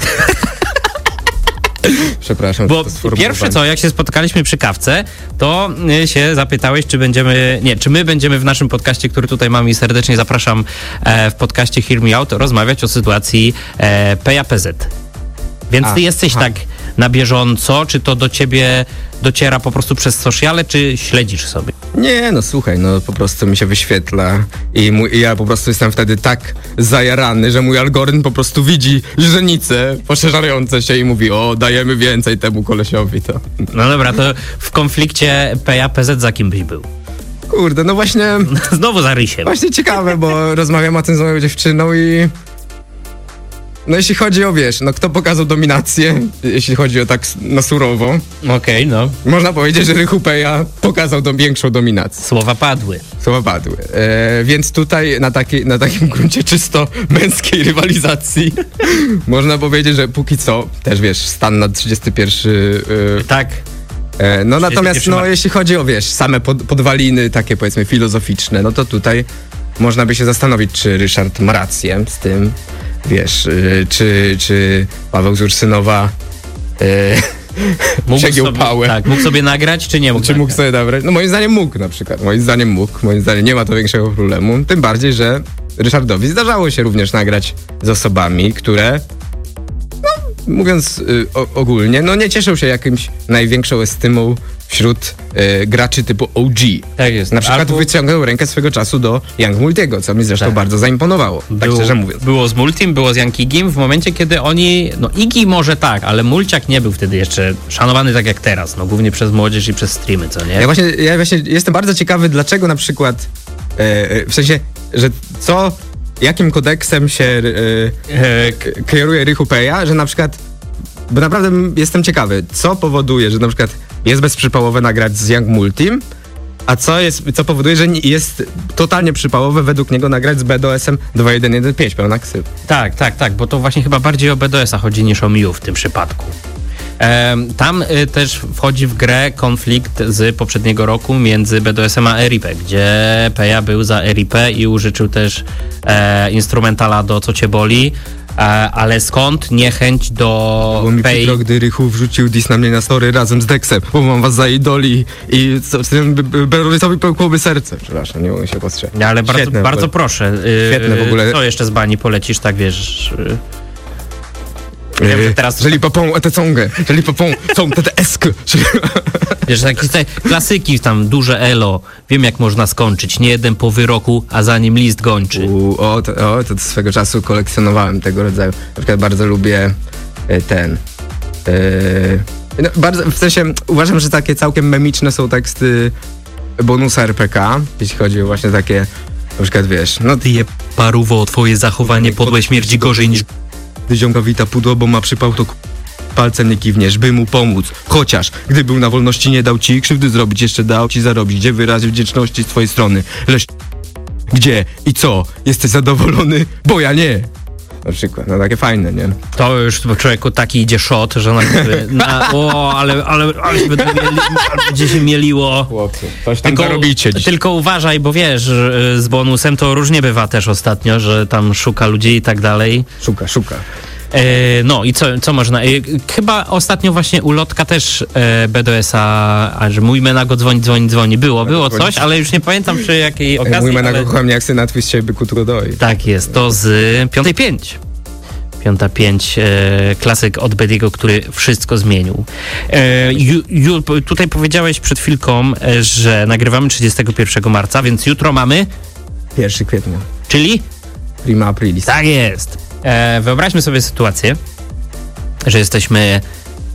B: Przepraszam.
A: Bo
B: to sformułowanie.
A: pierwsze co, jak się spotkaliśmy przy kawce, to y, się zapytałeś, czy będziemy, nie, czy my będziemy w naszym podcaście, który tutaj mamy i serdecznie zapraszam e, w podcaście Hear Me Out, rozmawiać o sytuacji e, P A P Z. Więc
B: A,
A: ty jesteś
B: aha.
A: tak na bieżąco, czy to do ciebie dociera po prostu przez sociale, czy śledzisz sobie?
B: Nie, no słuchaj, no po prostu mi się wyświetla i, mój, i ja po prostu jestem wtedy tak zajarany, że mój algorytm po prostu widzi źrenice poszerzające się i mówi, o, dajemy więcej temu kolesiowi, to...
A: No dobra, to w konflikcie P A P Z za kim byś był?
B: Kurde, no właśnie,
A: Znowu za Rysiem.
B: właśnie ciekawe, bo rozmawiam o tym z moją dziewczyną i... No jeśli chodzi o, wiesz, no kto pokazał dominację, jeśli chodzi o tak s- na surowo,
A: Okej, no.
B: można powiedzieć, że Rychu Peja pokazał do większą dominację.
A: Słowa padły.
B: Słowa padły. E, więc tutaj na, taki, na takim gruncie czysto męskiej rywalizacji można powiedzieć, że póki co, też wiesz, stan na trzydziesty pierwszy. E,
A: Tak.
B: e, no natomiast,
A: pierwszy
B: no
A: marca.
B: jeśli chodzi o, wiesz, same pod, podwaliny takie powiedzmy filozoficzne, no to tutaj można by się zastanowić, czy Ryszard ma rację z tym, wiesz, e, czy, czy Paweł z Ursynowa e,
A: Mógł
B: przegiął
A: sobie,
B: pałę.
A: tak, mógł sobie nagrać, czy nie mógł
B: Czy mógł
A: nagrać?
B: sobie nabrać? No moim zdaniem mógł na przykład. Moim zdaniem mógł. Moim zdaniem nie ma to większego problemu. Tym bardziej, że Ryszardowi zdarzało się również nagrać z osobami, które, no mówiąc y, o, ogólnie, no nie cieszą się jakimś największą estymą wśród y, graczy typu O G.
A: Tak jest.
B: Na przykład
A: Albo
B: wyciągnął rękę swego czasu do Young Multiego, co mi zresztą
A: Tak.
B: bardzo zaimponowało, tak
A: było,
B: szczerze mówiąc.
A: było z Multim, było z Jankigiem w momencie, kiedy oni, no Iggy może tak, ale Mulciak nie był wtedy jeszcze szanowany tak jak teraz, no głównie przez młodzież i przez streamy, co nie?
B: Ja właśnie, ja właśnie jestem bardzo ciekawy, dlaczego na przykład, e, e, w sensie, że co, jakim kodeksem się e,
A: E,
B: k- kieruje Rychu Peja, że na przykład, bo naprawdę m- jestem ciekawy, co powoduje, że na przykład jest bezprzypałowe nagrać z Young Multim, a co jest, co powoduje, że nie- jest totalnie przypałowe według niego nagrać z B D O S-em dwa jeden jeden pięć, pełna ksyw.
A: Tak, tak, tak, bo to właśnie chyba bardziej o B D O S-a chodzi niż o Miu w tym przypadku. Em, tam y, też wchodzi w grę konflikt z poprzedniego roku między B D O S-em a R I P, gdzie Peja był za R I P i użyczył też e, instrumentala do Co Cię Boli, e, ale skąd niechęć do
B: Było mi
A: Pej...
B: przykro, gdy Rychu wrzucił diss na mnie na story razem z Dexem, bo mam was za idoli i z tym Berowicowi pełkłoby serce. Przepraszam, nie mogę się powstrzymać.
A: No, ale bardzo,
B: Świetne,
A: bardzo
B: bo-
A: proszę. y,
B: Świetne w ogóle.
A: Co jeszcze z bani polecisz, tak wiesz... y, Wiem, że
B: Yy,
A: teraz-
B: Jeżeli popą te congę, jeżeli popą są te te esk.
A: Wiesz, takie te klasyki, tam duże elo, wiem jak można skończyć, nie jeden po wyroku, a za nim list gończy.
B: U, o, to, o, to swego czasu kolekcjonowałem tego rodzaju. Na przykład bardzo lubię e, ten. E, no, bardzo, w sensie uważam, że takie całkiem memiczne są teksty bonusa R P K, jeśli chodzi o właśnie takie, na przykład wiesz, no
A: Ty je paruwo, twoje zachowanie podłe śmierci gorzej niż...
B: gdy ziomka wita pudło, bo ma przypał, to k- palcem nie kiwniesz, by mu pomóc. Chociaż, gdy był na wolności, nie dał ci krzywdy zrobić, jeszcze dał ci zarobić. Gdzie wyrazy wdzięczności z twojej strony? Leś... Gdzie i co? Jesteś zadowolony? Bo ja nie. Na przykład, no takie fajne, nie?
A: To już bo człowieku taki idzie shot, że na, na o, ale, ale, ale się będą mieli, ale będzie się mieliło.
B: Chłopcy, coś tam
A: Tylko,
B: robicie dziś.
A: tylko uważaj, bo wiesz, że z bonusem to różnie bywa też ostatnio, że tam szuka ludzi i tak dalej.
B: Szuka, szuka.
A: E, no i co, co można? E, chyba ostatnio właśnie ulotka też e, B D O S-a, a że mój Menago dzwoni, dzwoni, dzwoni. Było, było coś, ale już nie pamiętam przy jakiej okazji.
B: Mój
A: ale...
B: menago kocha mnie jak syna twist się byku trudoi.
A: Tak jest, to z piątej pięć. Piąta pięć, e, klasyk od Bediego, który wszystko zmienił. E, ju, ju, tutaj powiedziałeś przed chwilką, e, że nagrywamy trzydziestego pierwszego marca, więc jutro mamy,
B: pierwszego kwietnia.
A: czyli?
B: Prima aprilis.
A: Tak jest. E, wyobraźmy sobie sytuację, że jesteśmy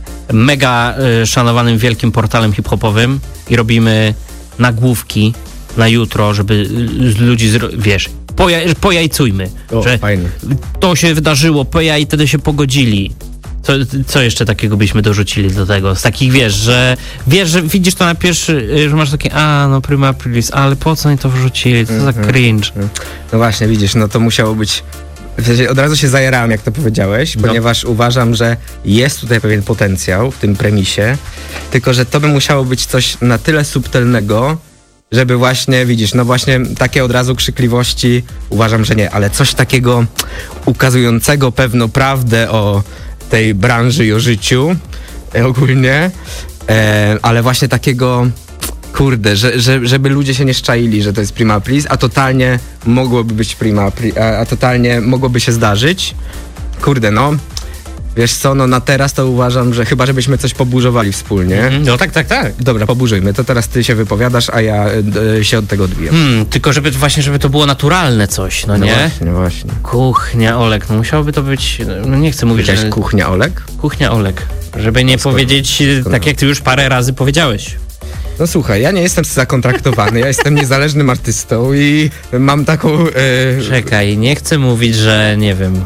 A: mega e, szanowanym wielkim portalem hip-hopowym i robimy nagłówki na jutro, żeby z ludzi, zro- wiesz, poja- pojajcujmy,
B: O,
A: że
B: fajnie.
A: to się wydarzyło, Peja i wtedy się pogodzili. Co, co jeszcze takiego byśmy dorzucili do tego? Z takich, wiesz, że wiesz, że widzisz to na pierwszy, że masz takie, a no prima aprilis, ale po co oni to wrzucili? Co za cringe.
B: No właśnie, widzisz, no to musiało być... W sensie od razu się zajarałem, jak to powiedziałeś,
A: No.
B: ponieważ uważam, że jest tutaj pewien potencjał w tym premisie, tylko że to by musiało być coś na tyle subtelnego, żeby właśnie, widzisz, no właśnie takie od razu krzykliwości uważam, że nie, ale coś takiego ukazującego pewną prawdę o tej branży i o życiu e, ogólnie, e, ale właśnie takiego... Kurde, że, że, żeby ludzie się nie szczaili, że to jest prima aprilis, a totalnie mogłoby być prima aprilis, a, a totalnie mogłoby się zdarzyć. Kurde, no. Wiesz co, no na teraz to uważam, że chyba żebyśmy coś poburzowali wspólnie.
A: Mhm. No tak, tak, tak.
B: Dobra, poburzujmy. To teraz ty się wypowiadasz, a ja y, się od tego odbiję.
A: Hmm, tylko żeby właśnie, żeby to było naturalne coś, no,
B: No
A: nie?
B: właśnie, właśnie.
A: Kuchnia Olek, no musiałoby to być, no nie chcę mówić,
B: Powiedziałeś
A: że...
B: kuchnia Olek?
A: Kuchnia Olek, żeby nie
B: skoro-
A: powiedzieć
B: skoro-
A: tak, jak ty już parę razy powiedziałeś.
B: No słuchaj, ja nie jestem zakontraktowany, ja jestem niezależnym artystą i mam taką... Y,
A: Czekaj, nie chcę mówić, że nie wiem,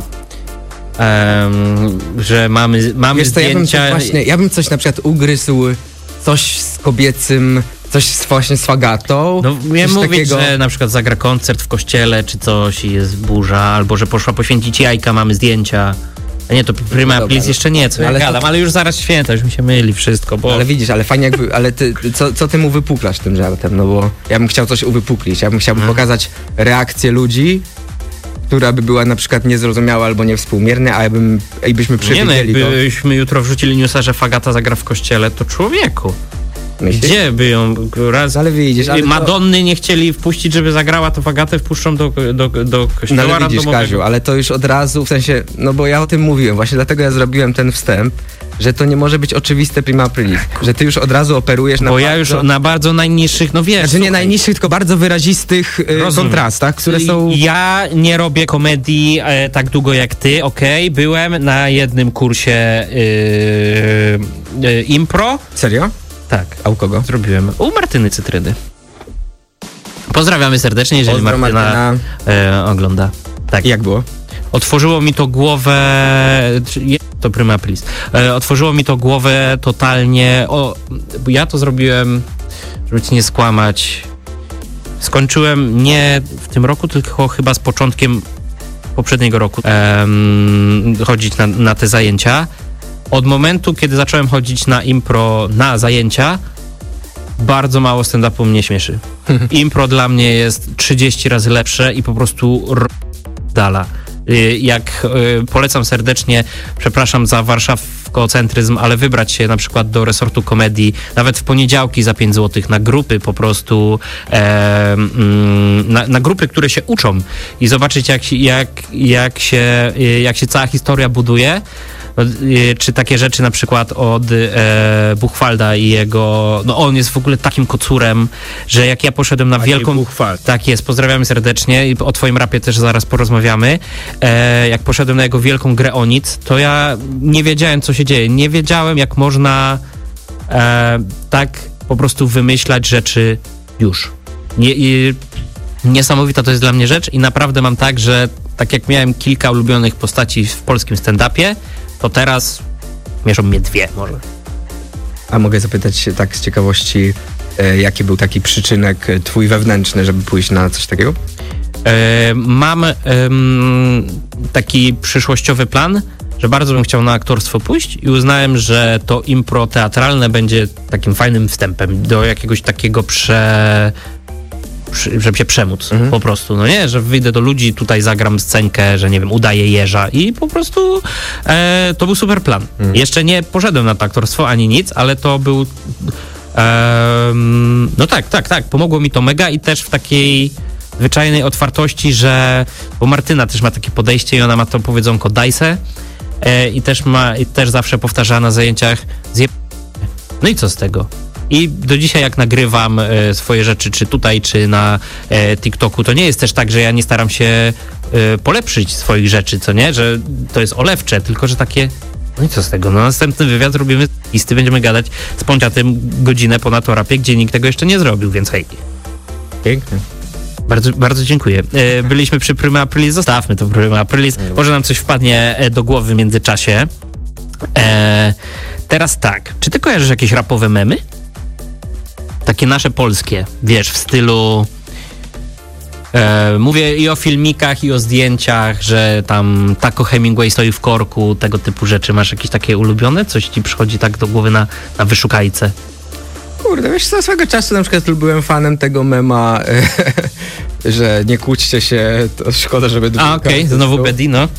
A: em, że mamy, mamy
B: Wiesz co, ja bym, coś
A: zdjęcia...
B: właśnie, ja bym coś na przykład ugryzł, coś z kobiecym, coś z, właśnie z fagatą.
A: No miałem
B: coś
A: mówić,
B: takiego.
A: że na przykład zagra koncert w kościele, czy coś i jest burza, albo że poszła poświęcić jajka, mamy zdjęcia. A nie, to Prima
B: No dobra,
A: Aprilis
B: no.
A: jeszcze nie, co ja
B: Ale to-
A: gadam, ale już zaraz święta, już mi się myli wszystko, bo...
B: Ale widzisz, ale fajnie jakby, ale ty, co, co ty mu wypuklasz tym żartem, no bo ja bym chciał coś uwypuklić, ja bym chciał
A: Hmm.
B: pokazać reakcję ludzi, która by była na przykład niezrozumiała albo niewspółmierna, a ja bym, i byśmy
A: Nie no,
B: przewidzieli to.
A: jakbyśmy jutro wrzucili newsa, że Fagata zagra w kościele, to człowieku.
B: Myślisz?
A: Gdzie by ją raz...
B: Ale widzisz, ale to-
A: Madonny nie chcieli wpuścić, żeby zagrała, to Fagatę wpuszczą do, do, do
B: No
A: kościoła
B: ale widzisz,
A: randomowego.
B: Kaziu, ale to już od razu, w sensie, no bo ja o tym mówiłem, właśnie dlatego ja zrobiłem ten wstęp, że to nie może być oczywiste Prima Aprilis, że ty już od razu operujesz na
A: Bo
B: bardzo,
A: ja już na bardzo najniższych, no wiesz...
B: znaczy nie
A: słuchaj,
B: najniższych, tylko bardzo wyrazistych y,
A: Rozumiem.
B: kontrastach, które są...
A: Ja nie robię komedii e, tak długo jak ty, okej. Byłem na jednym kursie yy, yy, impro.
B: Serio?
A: Tak,
B: A u kogo?
A: zrobiłem. U Martyny Cytryny. Pozdrawiamy serdecznie, jeżeli
B: Pozdro,
A: Martyna,
B: Martyna.
A: E, ogląda. Tak.
B: I jak było?
A: Otworzyło mi to głowę... czy- je- To Prima Aprilis. E, otworzyło mi to głowę totalnie... O, bo ja to zrobiłem, żeby ci nie skłamać. Skończyłem nie w tym roku, tylko chyba z początkiem poprzedniego roku em, chodzić na, na te zajęcia. Od momentu, kiedy zacząłem chodzić na impro na zajęcia, bardzo mało stand-upu mnie śmieszy. Impro dla mnie jest trzydzieści razy lepsze i po prostu r- dala. Y, Jak y, polecam serdecznie, przepraszam za warszawkocentryzm, ale wybrać się na przykład do resortu komedii, nawet w poniedziałki za pięć złotych na grupy po prostu, e, mm, na, na grupy, które się uczą i zobaczyć jak, się- jak, jak, się, y, jak się cała historia buduje. No, y, czy takie rzeczy na przykład od e, Buchwalda i jego, no on jest w ogóle takim kocurem, że jak ja poszedłem na wielką...
C: Buchwald.
A: Tak jest, pozdrawiamy serdecznie i o twoim rapie też zaraz porozmawiamy. E, jak poszedłem na jego wielką grę o nic, to ja nie wiedziałem, co się dzieje. Nie wiedziałem, jak można e, tak po prostu wymyślać rzeczy już. Nie, i, niesamowita to jest dla mnie rzecz i naprawdę mam tak, że tak jak miałem kilka ulubionych postaci w polskim stand-upie, to teraz mieszą mnie dwie może.
B: A mogę zapytać się tak z ciekawości, e, jaki był taki przyczynek e, twój wewnętrzny, żeby pójść na coś takiego?
A: E, mam em, taki przyszłościowy plan, że bardzo bym chciał na aktorstwo pójść i uznałem, że to impro teatralne będzie takim fajnym wstępem do jakiegoś takiego prze... przy- żeby się przemóc
B: Mhm.
A: po prostu, no nie, że wyjdę do ludzi, tutaj zagram scenkę, że nie wiem, udaję jeża i po prostu e, to był super plan.
B: Mhm.
A: Jeszcze nie poszedłem na to aktorstwo ani nic, ale to był em, no tak, tak, tak, pomogło mi to mega i też w takiej zwyczajnej otwartości, że bo Martyna też ma takie podejście i ona ma to powiedzonko dajse e, i też ma, i też zawsze powtarza na zajęciach zje... No i co z tego? I do dzisiaj jak nagrywam e, swoje rzeczy, czy tutaj, czy na e, TikToku, to nie jest też tak, że ja nie staram się e, polepszyć swoich rzeczy, co nie? Że to jest olewcze, tylko że takie, no i co z tego? No następny wywiad robimy z listy, będziemy gadać z Ponciatym godzinę ponad o rapie, gdzie nikt tego jeszcze nie zrobił, więc hej.
B: Pięknie.
A: Bardzo, bardzo dziękuję. E, byliśmy przy Prima Aprilis, zostawmy to Prima Aprilis. Może nam coś wpadnie e, do głowy w międzyczasie. E, teraz tak, czy ty kojarzysz jakieś rapowe memy? Takie nasze polskie, wiesz, w stylu... E, mówię i o filmikach, i o zdjęciach, że tam Taco Hemingway stoi w korku, tego typu rzeczy. Masz jakieś takie ulubione? Coś ci przychodzi tak do głowy na, na wyszukajce?
B: Kurde, wiesz co, swego czasu na przykład byłem fanem tego mema, e, że nie kłóćcie się, to szkoda, żeby...
A: A okej, okay. Znowu Bedi, no.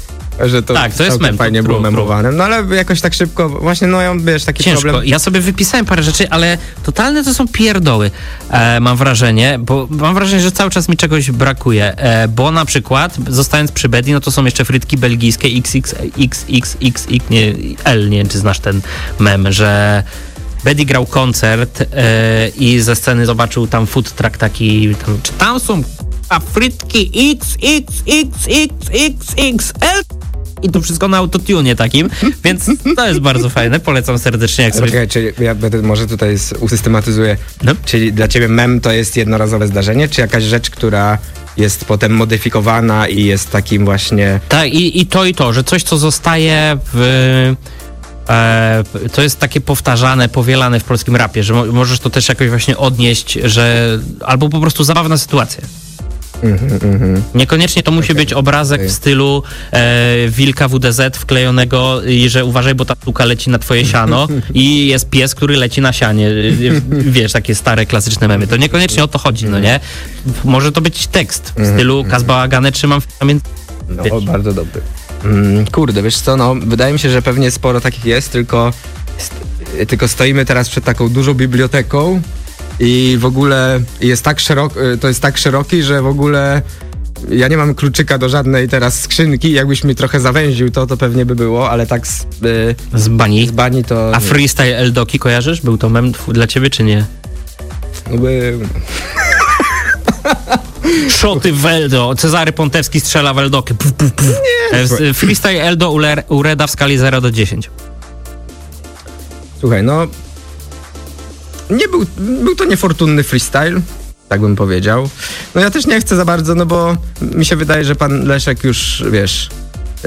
B: że to,
A: tak, to jest mem,
B: fajnie
A: to
B: było
A: true,
B: memowane. No ale jakoś tak szybko, właśnie no ja wiesz, taki
A: Ciężko.
B: problem.
A: Ja sobie wypisałem parę rzeczy, ale totalne to są pierdoły. E, mam wrażenie, bo mam wrażenie, że cały czas mi czegoś brakuje. E, bo na przykład, zostając przy Bedi, no to są jeszcze frytki belgijskie X X X X X nie, L, nie wiem czy znasz ten mem, że Bedi grał koncert e, i ze sceny zobaczył tam food truck taki, tam, czy tam są a frytki X X X X X X L i to wszystko na autotune takim, więc to jest bardzo fajne, polecam serdecznie. Jak sobie...
B: Czekaj, czy ja będę, może tutaj usystematyzuję,
A: No.
B: czyli dla ciebie mem to jest jednorazowe zdarzenie, czy jakaś rzecz, która jest potem modyfikowana i jest takim właśnie...
A: Tak, i, i to i to, że coś, co zostaje w... E, to jest takie powtarzane, powielane w polskim rapie, że mo- możesz to też jakoś właśnie odnieść, że albo po prostu zabawna sytuacja.
B: Mm-hmm, mm-hmm.
A: Niekoniecznie to musi
B: Okay,
A: być obrazek
B: okay.
A: w stylu e, wilka W D Z wklejonego i że uważaj, bo ta sztuka leci na twoje siano i jest pies, który leci na sianie. Wiesz, takie stare, klasyczne memy. To niekoniecznie o to chodzi, no nie? Może to być tekst w stylu Kazbałagane trzymam w pamięci.
B: No, bardzo dobry. Mm, kurde, wiesz co, no, wydaje mi się, że pewnie sporo takich jest, tylko, st- tylko stoimy teraz przed taką dużą biblioteką i w ogóle jest tak szerok, to jest tak szeroki, że w ogóle ja nie mam kluczyka do żadnej teraz skrzynki. Jakbyś mi trochę zawęził to, to pewnie by było, ale tak z, y,
A: Z bani.
B: z bani to...
A: A freestyle Eldoki kojarzysz? Był to mem tw- dla ciebie, czy nie?
B: No by...
A: Szoty w Eldo. Cezary Pontewski strzela w Eldokę. Puf, puf, puf. Nie. Freestyle Eldo ule- ureda w skali zero do dziesięciu.
B: Słuchaj, no... Nie był, był to niefortunny freestyle, tak bym powiedział. No ja też nie chcę za bardzo, no bo mi się wydaje, że pan Leszek już, wiesz... Yy,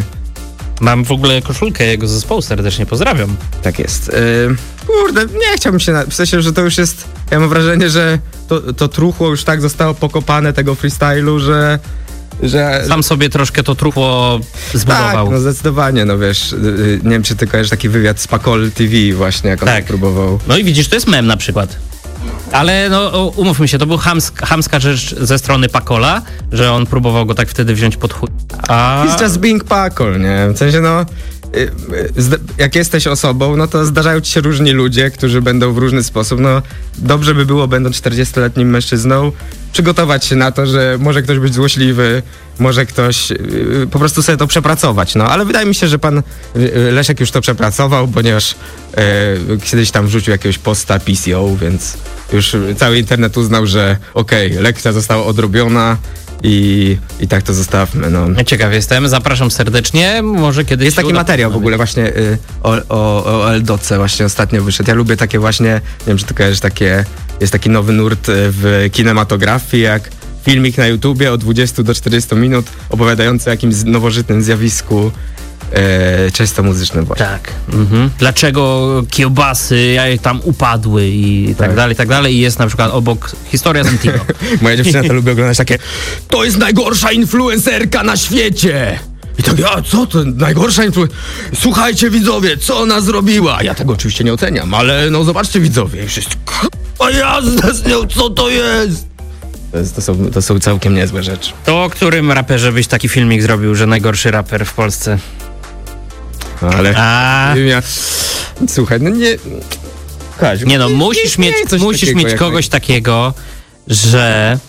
A: Mam w ogóle koszulkę jego zespołu, serdecznie pozdrawiam.
B: tak jest. Yy, kurde, nie chciałbym się... Na, w sensie, że to już jest... Ja mam wrażenie, że to, to truchło już tak zostało pokopane tego freestylu, że... że
A: Sam sobie troszkę to truchło zbudował.
B: tak, no zdecydowanie, no wiesz, yy, nie wiem, czy ty kojarzysz taki wywiad z Pakol T V właśnie, jak on
A: Tak.
B: tak próbował.
A: No i widzisz, to jest mem na przykład. Ale no o, umówmy się, to był chamsk, chamska rzecz ze strony Pakola, że on próbował go tak wtedy wziąć pod chuj. A...
B: It's just being Pakol, nie? W sensie, no, y, y, zda- jak jesteś osobą, no to zdarzają ci się różni ludzie, którzy będą w różny sposób, no, dobrze by było, będąc czterdziestoletnim mężczyzną, przygotować się na to, że może ktoś być złośliwy, może ktoś y, po prostu sobie to przepracować, no, ale wydaje mi się, że pan y, Leszek już to przepracował, ponieważ y, kiedyś tam wrzucił jakiegoś posta P C O, więc już cały internet uznał, że okej, okay, lekcja została odrobiona, I, I tak to zostawmy, no.
A: Ciekaw jestem, zapraszam serdecznie, może kiedyś...
B: Jest taki
A: uda-
B: materiał w ogóle właśnie y, o, o, o Eldoce właśnie ostatnio wyszedł. Ja lubię takie właśnie, nie wiem czy ty kojarzysz, takie, jest taki nowy nurt y, w kinematografii, jak filmik na YouTubie od dwudziestu do czterdziestu minut opowiadający o jakimś z- nowożytnym zjawisku y, czysto muzycznym właśnie.
A: Tak. Mhm. Dlaczego kiełbasy jaj, tam upadły i tak,
B: Tak.
A: dalej, i tak dalej. I jest na przykład obok historia z Antino.
B: Moja dziewczyna to lubi oglądać takie, to jest najgorsza influencerka na świecie. I tak, a co to, najgorsza influencerka? Słuchajcie widzowie, co ona zrobiła? Ja tego oczywiście nie oceniam, ale no zobaczcie widzowie, już jest a jazda z nią, co to jest? To, jest, to, są, to są całkiem niezłe rzeczy.
A: To o którym raperze byś taki filmik zrobił, że najgorszy raper w Polsce?
B: No, ale...
A: A,
B: Ja, słuchaj, no nie... Kaziu,
A: nie no, musisz
B: nie,
A: mieć,
B: nie coś
A: musisz
B: takiego
A: mieć
B: jak-
A: kogoś takiego, że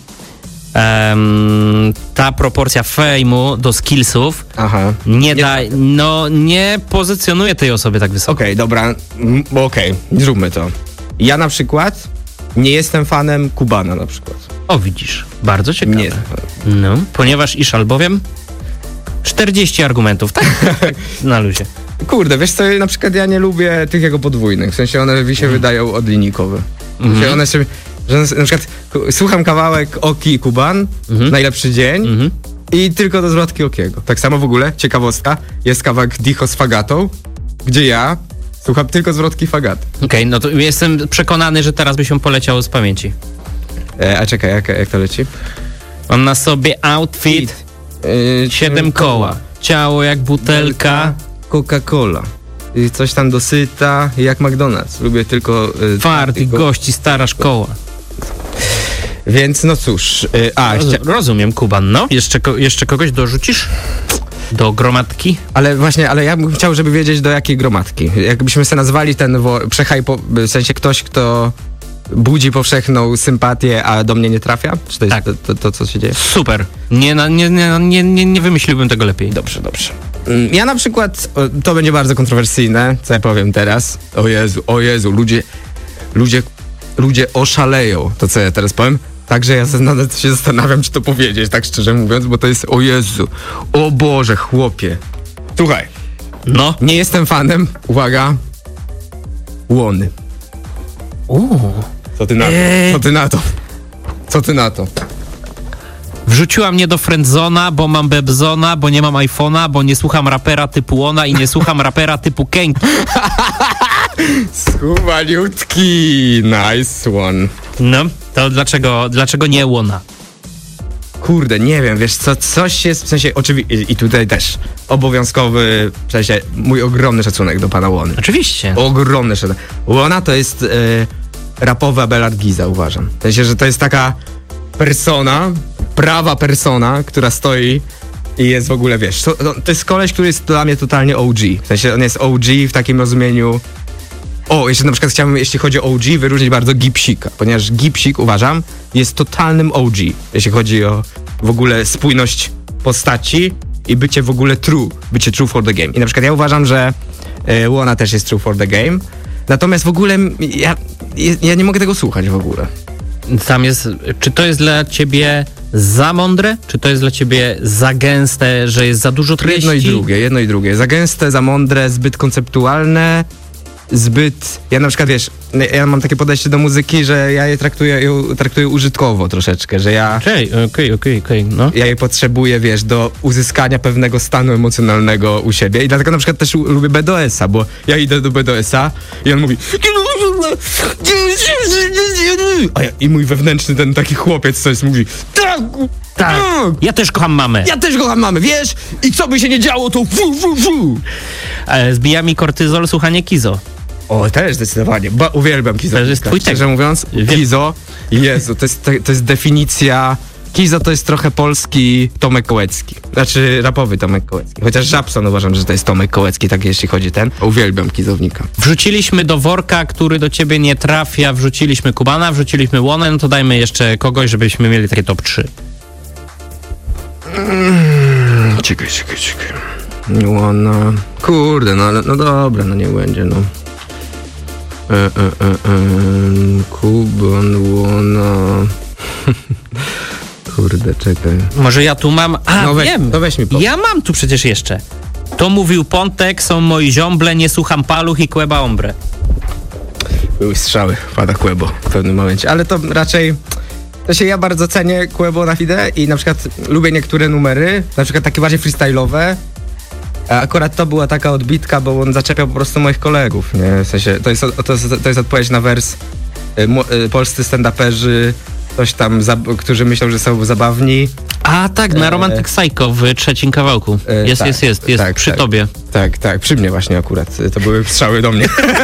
A: em, ta proporcja fejmu do skillsów
B: Aha.
A: nie,
B: Nie-
A: da, no nie pozycjonuje tej osoby tak wysoko.
B: Okej, dobra, mm, bo okej, zróbmy to. Ja na przykład nie jestem fanem Kubana na przykład.
A: O, widzisz, bardzo ciekawe.
B: Nie jestem fanem.
A: No, ponieważ iż albowiem czterdzieści argumentów, tak? Tak, na luzie.
B: Kurde, wiesz co, na przykład ja nie lubię tych jego podwójnych, w sensie one mi się wydają odlinikowe. W sensie
A: Mhm.
B: one się, że na przykład k- słucham kawałek Oki i Kuban,
A: Mhm.
B: najlepszy dzień
A: Mhm.
B: i tylko do zwrotki Okiego. Tak samo w ogóle, ciekawostka, jest kawałek Dicho z Fagatą, gdzie ja słucham tylko zwrotki Fagaty.
A: Okej, no to jestem przekonany, że teraz by się poleciało z pamięci.
B: E, a czekaj, jak, jak to leci?
A: On na sobie outfit,
B: E,
A: siedem koła, ciało jak butelka,
B: Coca-Cola. I coś tam dosyta, jak McDonald's. Lubię tylko... E,
A: fart i
B: tylko-
A: gości, stara szkoła.
B: Więc no cóż, y, a,
A: Roz,
B: chcia...
A: rozumiem, Kuban, no. Jeszcze, ko- jeszcze kogoś dorzucisz? Do gromadki?
B: ale właśnie, ale ja bym chciał, żeby wiedzieć do jakiej gromadki. Jakbyśmy sobie nazwali ten wo- przehajpo, w sensie ktoś, kto budzi powszechną sympatię, a do mnie nie trafia? Czy to jest
A: Tak.
B: to, to, to, co się dzieje?
A: Super. Nie, na- nie, nie, nie, nie, nie wymyśliłbym tego lepiej.
B: Dobrze, dobrze. Mm, Ja na przykład, o, to będzie bardzo kontrowersyjne, co ja powiem teraz. O Jezu, o Jezu, ludzie, ludzie, ludzie oszaleją, to co ja teraz powiem. Także ja se- nawet się zastanawiam, czy to powiedzieć, tak szczerze mówiąc, bo to jest, o Jezu, o Boże, chłopie. Słuchaj,
A: No.
B: nie jestem fanem, uwaga, łony.
A: Uuu.
B: Co ty na to?
A: Eee.
B: Co ty na to? Co ty na to?
A: Wrzuciła mnie do friendzona, bo mam bebzona, bo nie mam iPhone'a, bo nie słucham rapera typu Ona i nie słucham rapera typu Kenki.
B: Schowaliutki, nice one.
A: No, to dlaczego, dlaczego nie Łona?
B: Kurde, nie wiem, wiesz co, coś jest, w sensie, oczywiście, i tutaj też obowiązkowy, w sensie, mój ogromny szacunek do pana Łony.
A: Oczywiście.
B: Ogromny szacunek. Łona to jest e, rapowa Abelard Giza, uważam. W sensie, że to jest taka persona, prawa persona, która stoi i jest w ogóle, wiesz, to, to, to jest koleś, który jest dla mnie totalnie O G. W sensie, on jest O G w takim rozumieniu. O, jeszcze na przykład chciałbym, jeśli chodzi o O G, wyróżnić bardzo Gipsika, ponieważ Gipsik, uważam, jest totalnym O G, jeśli chodzi o w ogóle spójność postaci i bycie w ogóle true, bycie true for the game. I na przykład ja uważam, że e, Łona też jest true for the game, natomiast w ogóle m- ja, ja nie mogę tego słuchać w ogóle.
A: Tam jest, czy to jest dla ciebie za mądre, czy to jest dla ciebie za gęste, że jest za dużo treści?
B: Jedno i drugie, jedno i drugie. Za gęste, za mądre, zbyt konceptualne, zbyt... Ja na przykład, wiesz, ja mam takie podejście do muzyki, że ja je traktuję, ją traktuję użytkowo troszeczkę, że ja...
A: Okej, okej, okej, okej, no.
B: Ja je potrzebuję, wiesz, do uzyskania pewnego stanu emocjonalnego u siebie i dlatego na przykład też u- lubię B D S a, bo ja idę do B D S a i on mówi a ja, i mój wewnętrzny ten taki chłopiec coś mówi tak,
A: Tak. Ja też kocham mamę.
B: ja też kocham mamy, wiesz, i co by się nie działo, to fu, fu, fu.
A: E, Zbija mi kortyzol, słuchanie Kizo.
B: O, też zdecydowanie, ba, uwielbiam Kizo.
A: To jest twój
B: Szczerze
A: tekst.
B: mówiąc,
A: Wiem.
B: Kizo, Jezu, to jest, to jest definicja. Kizo to jest trochę polski Tomek Kołecki. Znaczy rapowy Tomek Kołecki. Chociaż Żabson uważam, że to jest Tomek Kołecki, tak jeśli chodzi ten. Uwielbiam Kizownika.
A: Wrzuciliśmy do worka, który do ciebie nie trafia, wrzuciliśmy Kubana, wrzuciliśmy Łonę, no to dajmy jeszcze kogoś, żebyśmy mieli takie top trzy.
B: Czekaj, czekaj, czekaj. Łona. Kurde, no ale no dobra, no niech będzie, no. E, e, e, e, Kuban, Łona. Kurde, czekaj.
A: Może ja tu mam... A,
B: No weź-
A: wiem.
B: to weź mi po-
A: Ja mam tu przecież jeszcze. To mówił Pontek, są moi ziomble, nie słucham paluch i kłęba ombre.
B: Były strzały, pada Kłebo w pewnym momencie, ale to raczej... To się ja bardzo cenię Kłebo na fide i na przykład lubię niektóre numery, na przykład takie bardziej freestyle'owe. A akurat to była taka odbitka, bo on zaczepiał po prostu moich kolegów, nie? W sensie, to jest, to jest, to jest odpowiedź na wers y, mu- y, polscy stand-uperzy, coś tam, zab- którzy myślą, że są zabawni.
A: A tak, na
B: E,
A: Romantic Psycho w trzecim kawałku.
B: E,
A: Jest,
B: tak,
A: jest, jest, jest
B: tak,
A: przy
B: tak.
A: tobie.
B: Tak, tak, przy mnie właśnie akurat. y, To były strzały do mnie.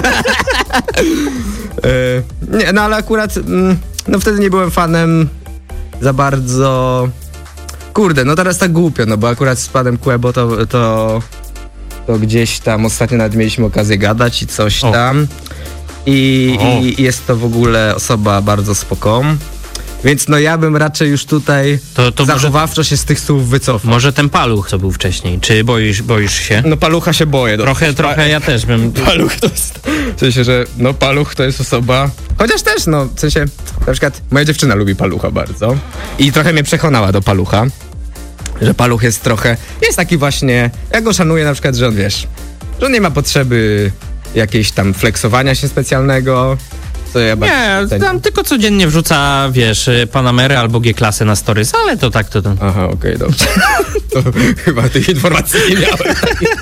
B: Y, nie, no ale akurat, mm, no wtedy nie byłem fanem za bardzo... Kurde, no teraz tak głupio, no bo akurat z panem Kłebo to, to, to gdzieś tam ostatnio nawet mieliśmy okazję gadać i coś
A: O.
B: tam. I,
A: O.
B: I jest to w ogóle osoba bardzo spoką. Więc no ja bym raczej już tutaj
A: To, to może,
B: zachowawczo się z tych słów wycofał.
A: może ten paluch, co był wcześniej. Czy boisz, boisz się?
B: No palucha się boję. No.
A: Trochę, trochę ja też bym...
B: Paluch to jest... W sensie, że no paluch to jest osoba... Chociaż też, no, w sensie, na przykład moja dziewczyna lubi palucha bardzo i trochę mnie przekonała do palucha, że paluch jest trochę... Jest taki właśnie... Ja go szanuję na przykład, że on, wiesz, że on nie ma potrzeby jakiejś tam flexowania się specjalnego, co ja bardzo
A: Nie,
B: cenię.
A: tam tylko codziennie wrzuca, wiesz, Panamery albo G-klasy na stories, ale to tak, to to.
B: Aha, okej, dobrze. To chyba tych informacji nie miałem.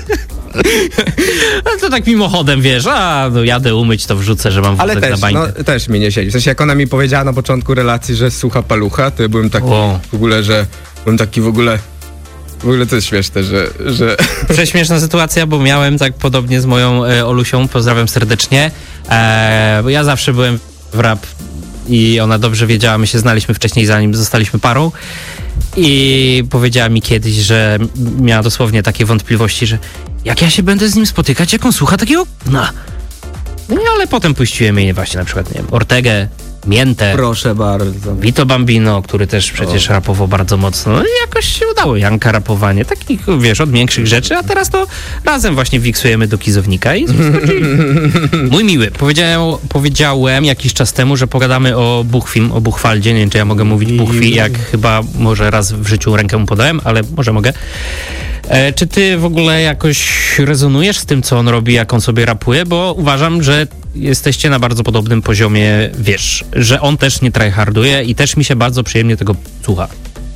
A: Ale to tak mimochodem, wiesz, a no jadę umyć, to wrzucę, że mam
B: Ale
A: wózek na
B: też,
A: bańkę.
B: no, też mi nie siedzi. W sensie, jak ona mi powiedziała na początku relacji, że słucha palucha, to ja byłem taki
A: O.
B: w ogóle, że byłem taki w ogóle... W ogóle to jest śmieszne, że... że...
A: Prześmieszna sytuacja, bo miałem tak podobnie z moją e, Olusią, pozdrawiam serdecznie, e, bo ja zawsze byłem w rap i ona dobrze wiedziała, my się znaliśmy wcześniej, zanim zostaliśmy parą. I powiedziała mi kiedyś, że miała dosłownie takie wątpliwości, że jak ja się będę z nim spotykać, jak on słucha takiego no. No ale potem puściłem jej właśnie na przykład, nie wiem, Ortegę, Miętę.
B: Proszę bardzo.
A: Vito Bambino, który też przecież o. rapował bardzo mocno. No i jakoś się udało. Janka rapowanie. Takich, wiesz, od większych rzeczy, a teraz to razem właśnie wiksujemy do kizownika i mój miły, powiedziałem, powiedziałem jakiś czas temu, że pogadamy o Buchwim, o Buchwaldzie. Nie wiem, czy ja mogę mówić Buchwi, jak chyba może raz w życiu rękę mu podałem, ale może mogę. E, czy ty w ogóle jakoś rezonujesz z tym, co on robi, jak on sobie rapuje? Bo uważam, że jesteście na bardzo podobnym poziomie, wiesz, że on też nie tryharduje i też mi się bardzo przyjemnie tego słucha.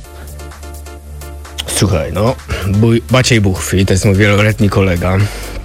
B: Słuchaj, no, Buj, Maciej Buchwi, to jest mój wieloletni kolega.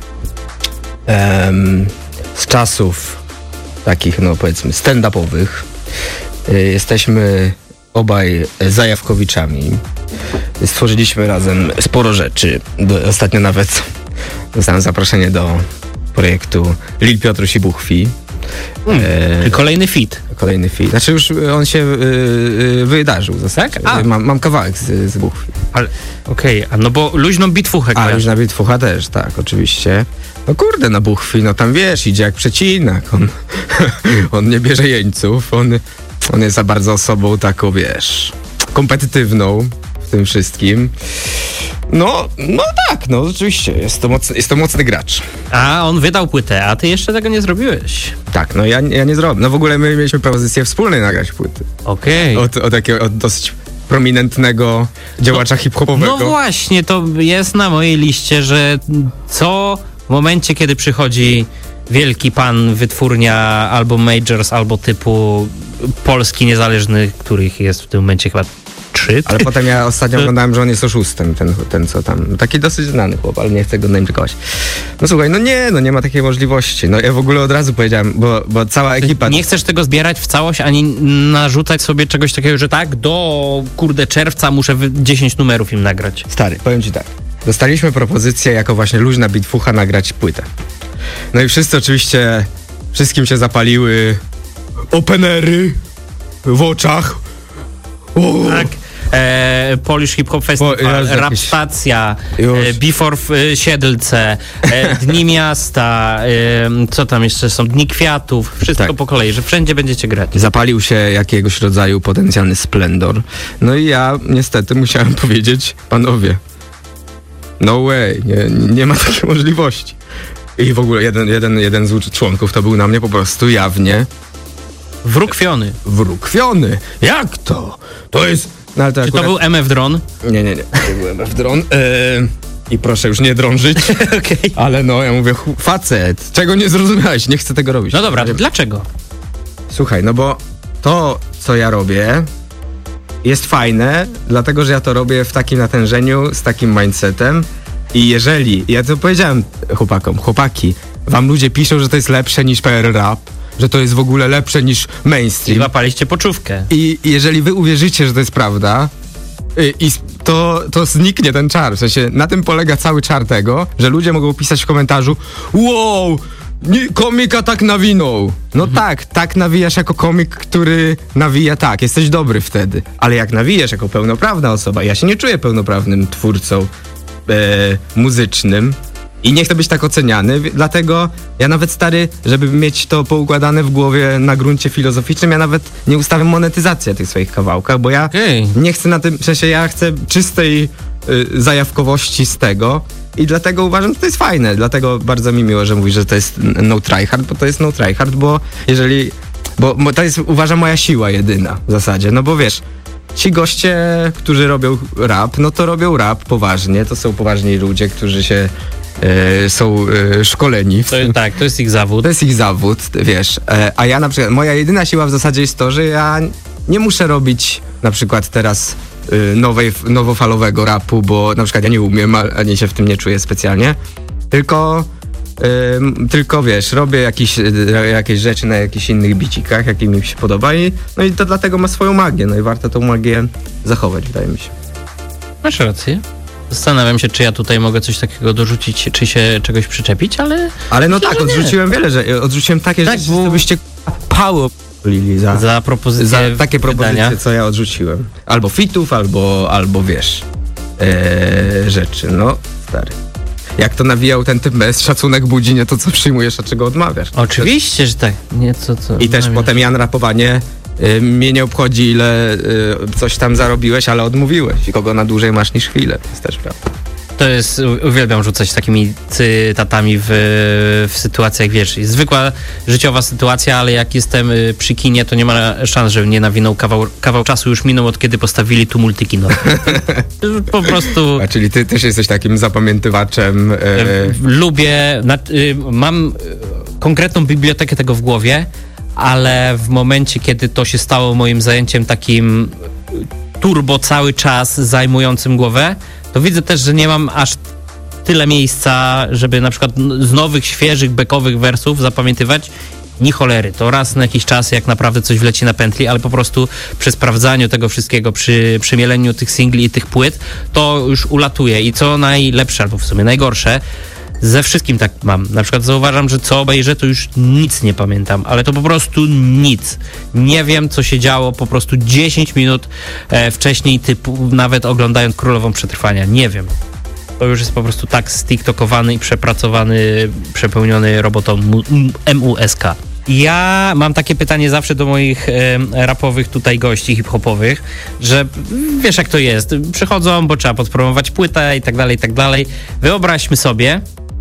B: Ehm, z czasów takich, no powiedzmy, stand-upowych. Y, jesteśmy obaj zajawkowiczami. Stworzyliśmy razem sporo rzeczy. Do, ostatnio nawet dostałem zaproszenie do projektu Lil Piotruś i Buchwi.
A: Hmm, e, kolejny feat.
B: Kolejny feat. Znaczy już on się y, y, wydarzył. Tak? A. Mam, mam kawałek z, z Buchwi.
A: Ale okej, okay. No bo luźną bitwuchę.
B: A, luźna bitwucha też, tak, oczywiście. No kurde, na Buchwi, no tam wiesz, idzie jak przecinak. On, on nie bierze jeńców. On, on jest za bardzo osobą taką, wiesz, kompetytywną w tym wszystkim. No, no tak, no rzeczywiście, jest to, mocny, jest to mocny gracz.
A: A on wydał płytę, a ty jeszcze tego nie zrobiłeś.
B: Tak, no ja, ja nie zrobię. No w ogóle my mieliśmy propozycję wspólnej nagrać płyty.
A: Okej. Okay.
B: Od, od takiego, od dosyć prominentnego działacza
A: no,
B: hip-hopowego.
A: No właśnie, to jest na mojej liście, że co w momencie, kiedy przychodzi wielki pan, wytwórnia albo majors, albo typu polski niezależny, których jest w tym momencie chyba trzy.
B: Ale potem ja ostatnio oglądałem, że on jest oszustem, ten, ten co tam. Taki dosyć znany chłop, ale nie chcę go naimczykować. No słuchaj, no nie, no nie ma takiej możliwości. No ja w ogóle od razu powiedziałem, bo, bo cała ekipa...
A: Nie chcesz tego zbierać w całość, ani narzucać sobie czegoś takiego, że tak, do kurde czerwca muszę dziesięć numerów im nagrać.
B: Stary, powiem ci tak. Dostaliśmy propozycję jako właśnie luźna bitwucha nagrać płytę. No i wszyscy oczywiście, wszystkim się zapaliły openery w oczach.
A: O. Tak. E, Polish Hip Hop Festival, Bo, Rap Stacja, e, Before w e, Siedlce, e, Dni Miasta, e, co tam jeszcze są, Dni Kwiatów, wszystko tak. po kolei, że wszędzie będziecie grać.
B: Zapalił się jakiegoś rodzaju potencjalny splendor. No i ja niestety musiałem powiedzieć, panowie, no way, nie, nie ma takiej możliwości. I w ogóle jeden, jeden, jeden z członków to był na mnie po prostu jawnie
A: wrókwiony.
B: Wrókwiony? Jak to? To jest...
A: No, ale to Czy akurat... to był M F Dron?
B: Nie, nie, nie. To był M F Dron. Eee, I proszę już nie drążyć.
A: Okay.
B: Ale no, ja mówię, facet, czego nie zrozumiałeś? Nie chcę tego robić.
A: No dobra, to dlaczego?
B: Słuchaj, no bo to, co ja robię, jest fajne, dlatego, że ja to robię w takim natężeniu, z takim mindsetem. I jeżeli, ja to powiedziałem chłopakom, chłopaki, wam ludzie piszą, że to jest lepsze niż P R Rap, że to jest w ogóle lepsze niż mainstream.
A: I łapaliście poczówkę.
B: I jeżeli wy uwierzycie, że to jest prawda, i, i to, to zniknie ten czar. W sensie na tym polega cały czar tego, że ludzie mogą pisać w komentarzu: wow, nie, komika tak nawinął. No mhm. tak, tak nawijasz jako komik, który nawija tak, jesteś dobry wtedy. Ale jak nawijasz jako pełnoprawna osoba, ja się nie czuję pełnoprawnym twórcą e, muzycznym, i nie chcę być tak oceniany, dlatego ja nawet, stary, żeby mieć to poukładane w głowie na gruncie filozoficznym, ja nawet nie ustawiam monetyzację tych swoich kawałkach, bo ja okay. nie chcę na tym, w sensie ja chcę czystej y, zajawkowości z tego i dlatego uważam, że to jest fajne, dlatego bardzo mi miło, że mówisz, że to jest no tryhard, bo to jest no tryhard, bo jeżeli, bo, bo to jest, uważam, moja siła jedyna w zasadzie, no bo wiesz, ci goście, którzy robią rap, no to robią rap poważnie, to są poważni ludzie, którzy się E, są e, szkoleni.
A: To, tak, to jest ich zawód.
B: To jest ich zawód, wiesz. E, a ja na przykład, moja jedyna siła w zasadzie jest to, że ja nie muszę robić na przykład teraz e, nowej, nowofalowego rapu, bo na przykład ja nie umiem, ani się w tym nie czuję specjalnie. Tylko, e, tylko wiesz, robię jakieś, e, jakieś rzeczy na jakichś innych bicikach, jakie mi się podoba i no i to dlatego ma swoją magię. No i warto tą magię zachować, wydaje mi się.
A: Masz rację. Zastanawiam się, czy ja tutaj mogę coś takiego dorzucić, czy się czegoś przyczepić, ale...
B: Ale no tak, odrzuciłem wiele, że odrzuciłem takie
A: tak,
B: rzeczy,
A: bo...
B: byście pało Lili za,
A: za propozycję
B: za takie propozycje,
A: wydania.
B: co ja odrzuciłem. Albo fitów, albo, albo wiesz, e, rzeczy. No, stary. Jak to nawijał ten typ bez szacunek budzi, nie to, co przyjmujesz, a czego odmawiasz.
A: Oczywiście, że tak. Nie, co, co,
B: I też
A: no,
B: potem Jan rapowanie, y, mnie nie obchodzi, ile y, coś tam zarobiłeś, ale odmówiłeś. I kogo na dłużej masz niż chwilę. To jest też prawda.
A: To jest, uwielbiam rzucać takimi cytatami w, w sytuacjach, wiesz, jest zwykła życiowa sytuacja, ale jak jestem przy kinie, to nie ma szans, że mnie nawinął kawał, kawał czasu już minął, od kiedy postawili tu multikino. Po prostu...
B: A czyli ty też jesteś takim zapamiętywaczem. E...
A: Lubię, na, y, mam konkretną bibliotekę tego w głowie, ale w momencie, kiedy to się stało moim zajęciem takim turbo cały czas zajmującym głowę, to widzę też, że nie mam aż tyle miejsca, żeby na przykład z nowych, świeżych, bekowych wersów zapamiętywać. Ni cholery, to raz na jakiś czas, jak naprawdę coś wleci na pętli, ale po prostu przy sprawdzaniu tego wszystkiego, przy przemieleniu tych singli i tych płyt, to już ulatuje. I co najlepsze, albo w sumie najgorsze, ze wszystkim tak mam. Na przykład zauważam, że co obejrzę, to już nic nie pamiętam, ale to po prostu nic. Nie wiem, co się działo po prostu dziesięć minut e, wcześniej, typu nawet oglądając Królową Przetrwania. Nie wiem. To już jest po prostu tak stiktokowany i przepracowany, przepełniony robotą M U S K. Ja mam takie pytanie zawsze do moich e, rapowych tutaj gości hip-hopowych, że wiesz jak to jest, przychodzą, bo trzeba podpromować płytę i tak dalej, i tak dalej. Wyobraźmy sobie,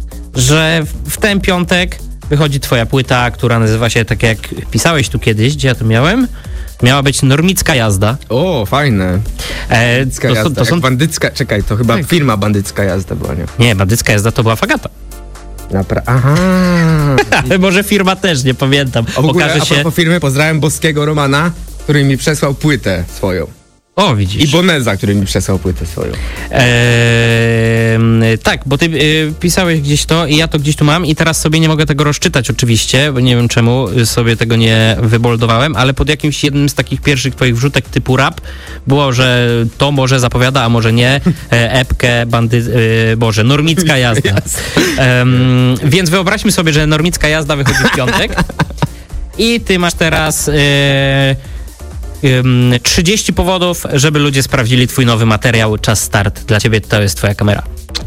A: że w ten piątek wychodzi twoja płyta, która nazywa się, tak jak pisałeś tu kiedyś, gdzie ja to miałem, miała być Normicka jazda.
B: O, fajne.
A: E,
B: Bandycka
A: to,
B: jazda.
A: to są...
B: Bandycka, czekaj, to chyba
A: tak.
B: firma Bandycka jazda była, nie?
A: Nie, Bandycka jazda to była Fagata.
B: Napra- Aha.
A: Może firma też, nie pamiętam.
B: A w ogóle,
A: Okaże
B: a
A: się...
B: propos firmy, pozdrawiam Boskiego Romana, który mi przesłał płytę swoją.
A: O, widzisz.
B: I Boneza, który mi przesłał płytę swoją.
A: Eee, tak, bo ty y, pisałeś gdzieś to i ja to gdzieś tu mam i teraz sobie nie mogę tego rozczytać oczywiście, bo nie wiem czemu sobie tego nie wyboldowałem, ale pod jakimś jednym z takich pierwszych twoich wrzutek typu rap było, że to może zapowiada, a może nie, e, epkę, bandy, e, boże, Normicka jazda. Ehm, więc wyobraźmy sobie, że Normicka jazda wychodzi w piątek i ty masz teraz... E, trzydzieści powodów, żeby ludzie sprawdzili twój nowy materiał. Czas start. Dla ciebie to jest twoja kamera.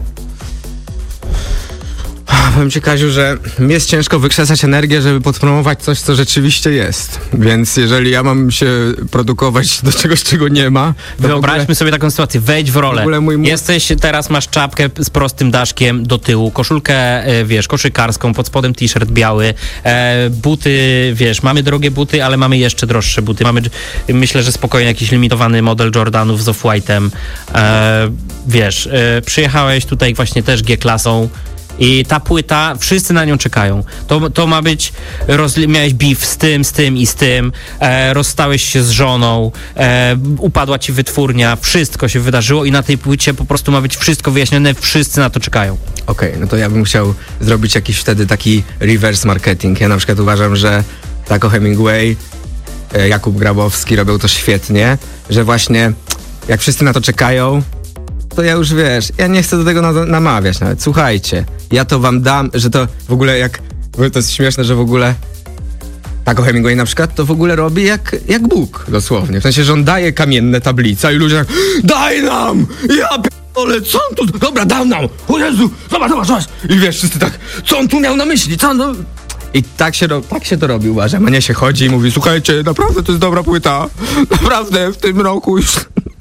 B: Powiem ci, Kaziu, że mi jest ciężko wykrzesać energię, żeby podpromować coś, co rzeczywiście jest. Więc jeżeli ja mam się produkować do czegoś, czego nie ma...
A: Wyobraźmy
B: ogóle...
A: sobie taką sytuację. Wejdź w rolę. W mój... Jesteś, teraz masz czapkę z prostym daszkiem do tyłu, koszulkę, wiesz, koszykarską, pod spodem t-shirt biały, e, buty, wiesz, mamy drogie buty, ale mamy jeszcze droższe buty. Mamy, myślę, że spokojnie jakiś limitowany model Jordanów z Off-White'em. E, wiesz, e, przyjechałeś tutaj właśnie też G-klasą. I ta płyta, wszyscy na nią czekają. To, to ma być, rozli- miałeś beef z tym, z tym i z tym, e, rozstałeś się z żoną, e, upadła ci wytwórnia, wszystko się wydarzyło i na tej płycie po prostu ma być wszystko wyjaśnione, wszyscy na to czekają.
B: Okej, okay, no to ja bym chciał zrobić jakiś wtedy taki reverse marketing. Ja na przykład uważam, że Taco Hemingway, e, Jakub Grabowski robią to świetnie, że właśnie jak wszyscy na to czekają, to ja już wiesz, ja nie chcę do tego na- namawiać nawet. Słuchajcie, ja to wam dam, że to w ogóle jak, to jest śmieszne, że w ogóle Taco Hemingway na przykład to w ogóle robi jak, jak Bóg, dosłownie. W sensie, że on daje kamienne tablice i ludzie tak, daj nam! Ja p***ole, co on tu, dobra, dał nam! O Jezu, zobacz, zobacz, zobacz! I wiesz, wszyscy tak, co on tu miał na myśli, co no... I tak się, tak się to robi, uważam, a nie się chodzi i mówi, słuchajcie, naprawdę to jest dobra płyta, naprawdę w tym roku już...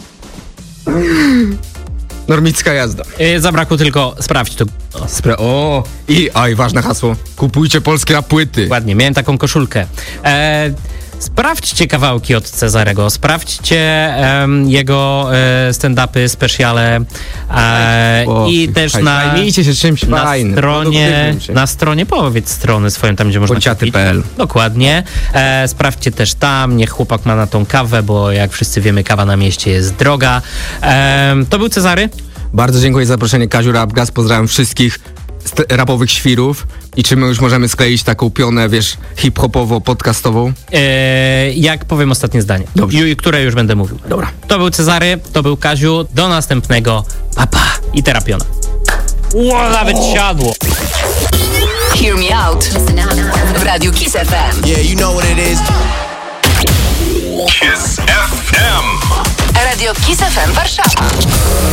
B: Normicka jazda.
A: Yy, zabrakło tylko sprawdź to.
B: O, spra- o i aj, ważne hasło. Kupujcie polskie płyty.
A: Ładnie, miałem taką koszulkę. E, sprawdźcie kawałki od Cezarego, sprawdźcie e, jego e, stand-upy, speciale e,
B: o,
A: i też
B: haj,
A: na,
B: zajmijcie się czymś
A: na
B: fajnym.
A: stronie, na stronie, powiedz stronę swoją, tam gdzie można
B: bociaty
A: kupić.
B: kropka p l.
A: Dokładnie. E, sprawdźcie też tam, niech chłopak ma na tą kawę, bo jak wszyscy wiemy, kawa na mieście jest droga. E, to był Cezary.
B: Bardzo dziękuję za zaproszenie, Kaziu Rapgas. Pozdrawiam wszystkich st- rapowych świrów. I czy my już możemy skleić taką pionę, wiesz, hip-hopowo-podcastową?
A: E, jak powiem ostatnie zdanie, Ju, które już będę mówił.
B: Dobra.
A: To był Cezary, to był Kaziu. Do następnego. Papa. I terapiona. Ło, nawet siadło.
C: Hear me out w Radiu Kiss F M.
D: Yeah, you know what it is.
C: Kiss F M Warszawa.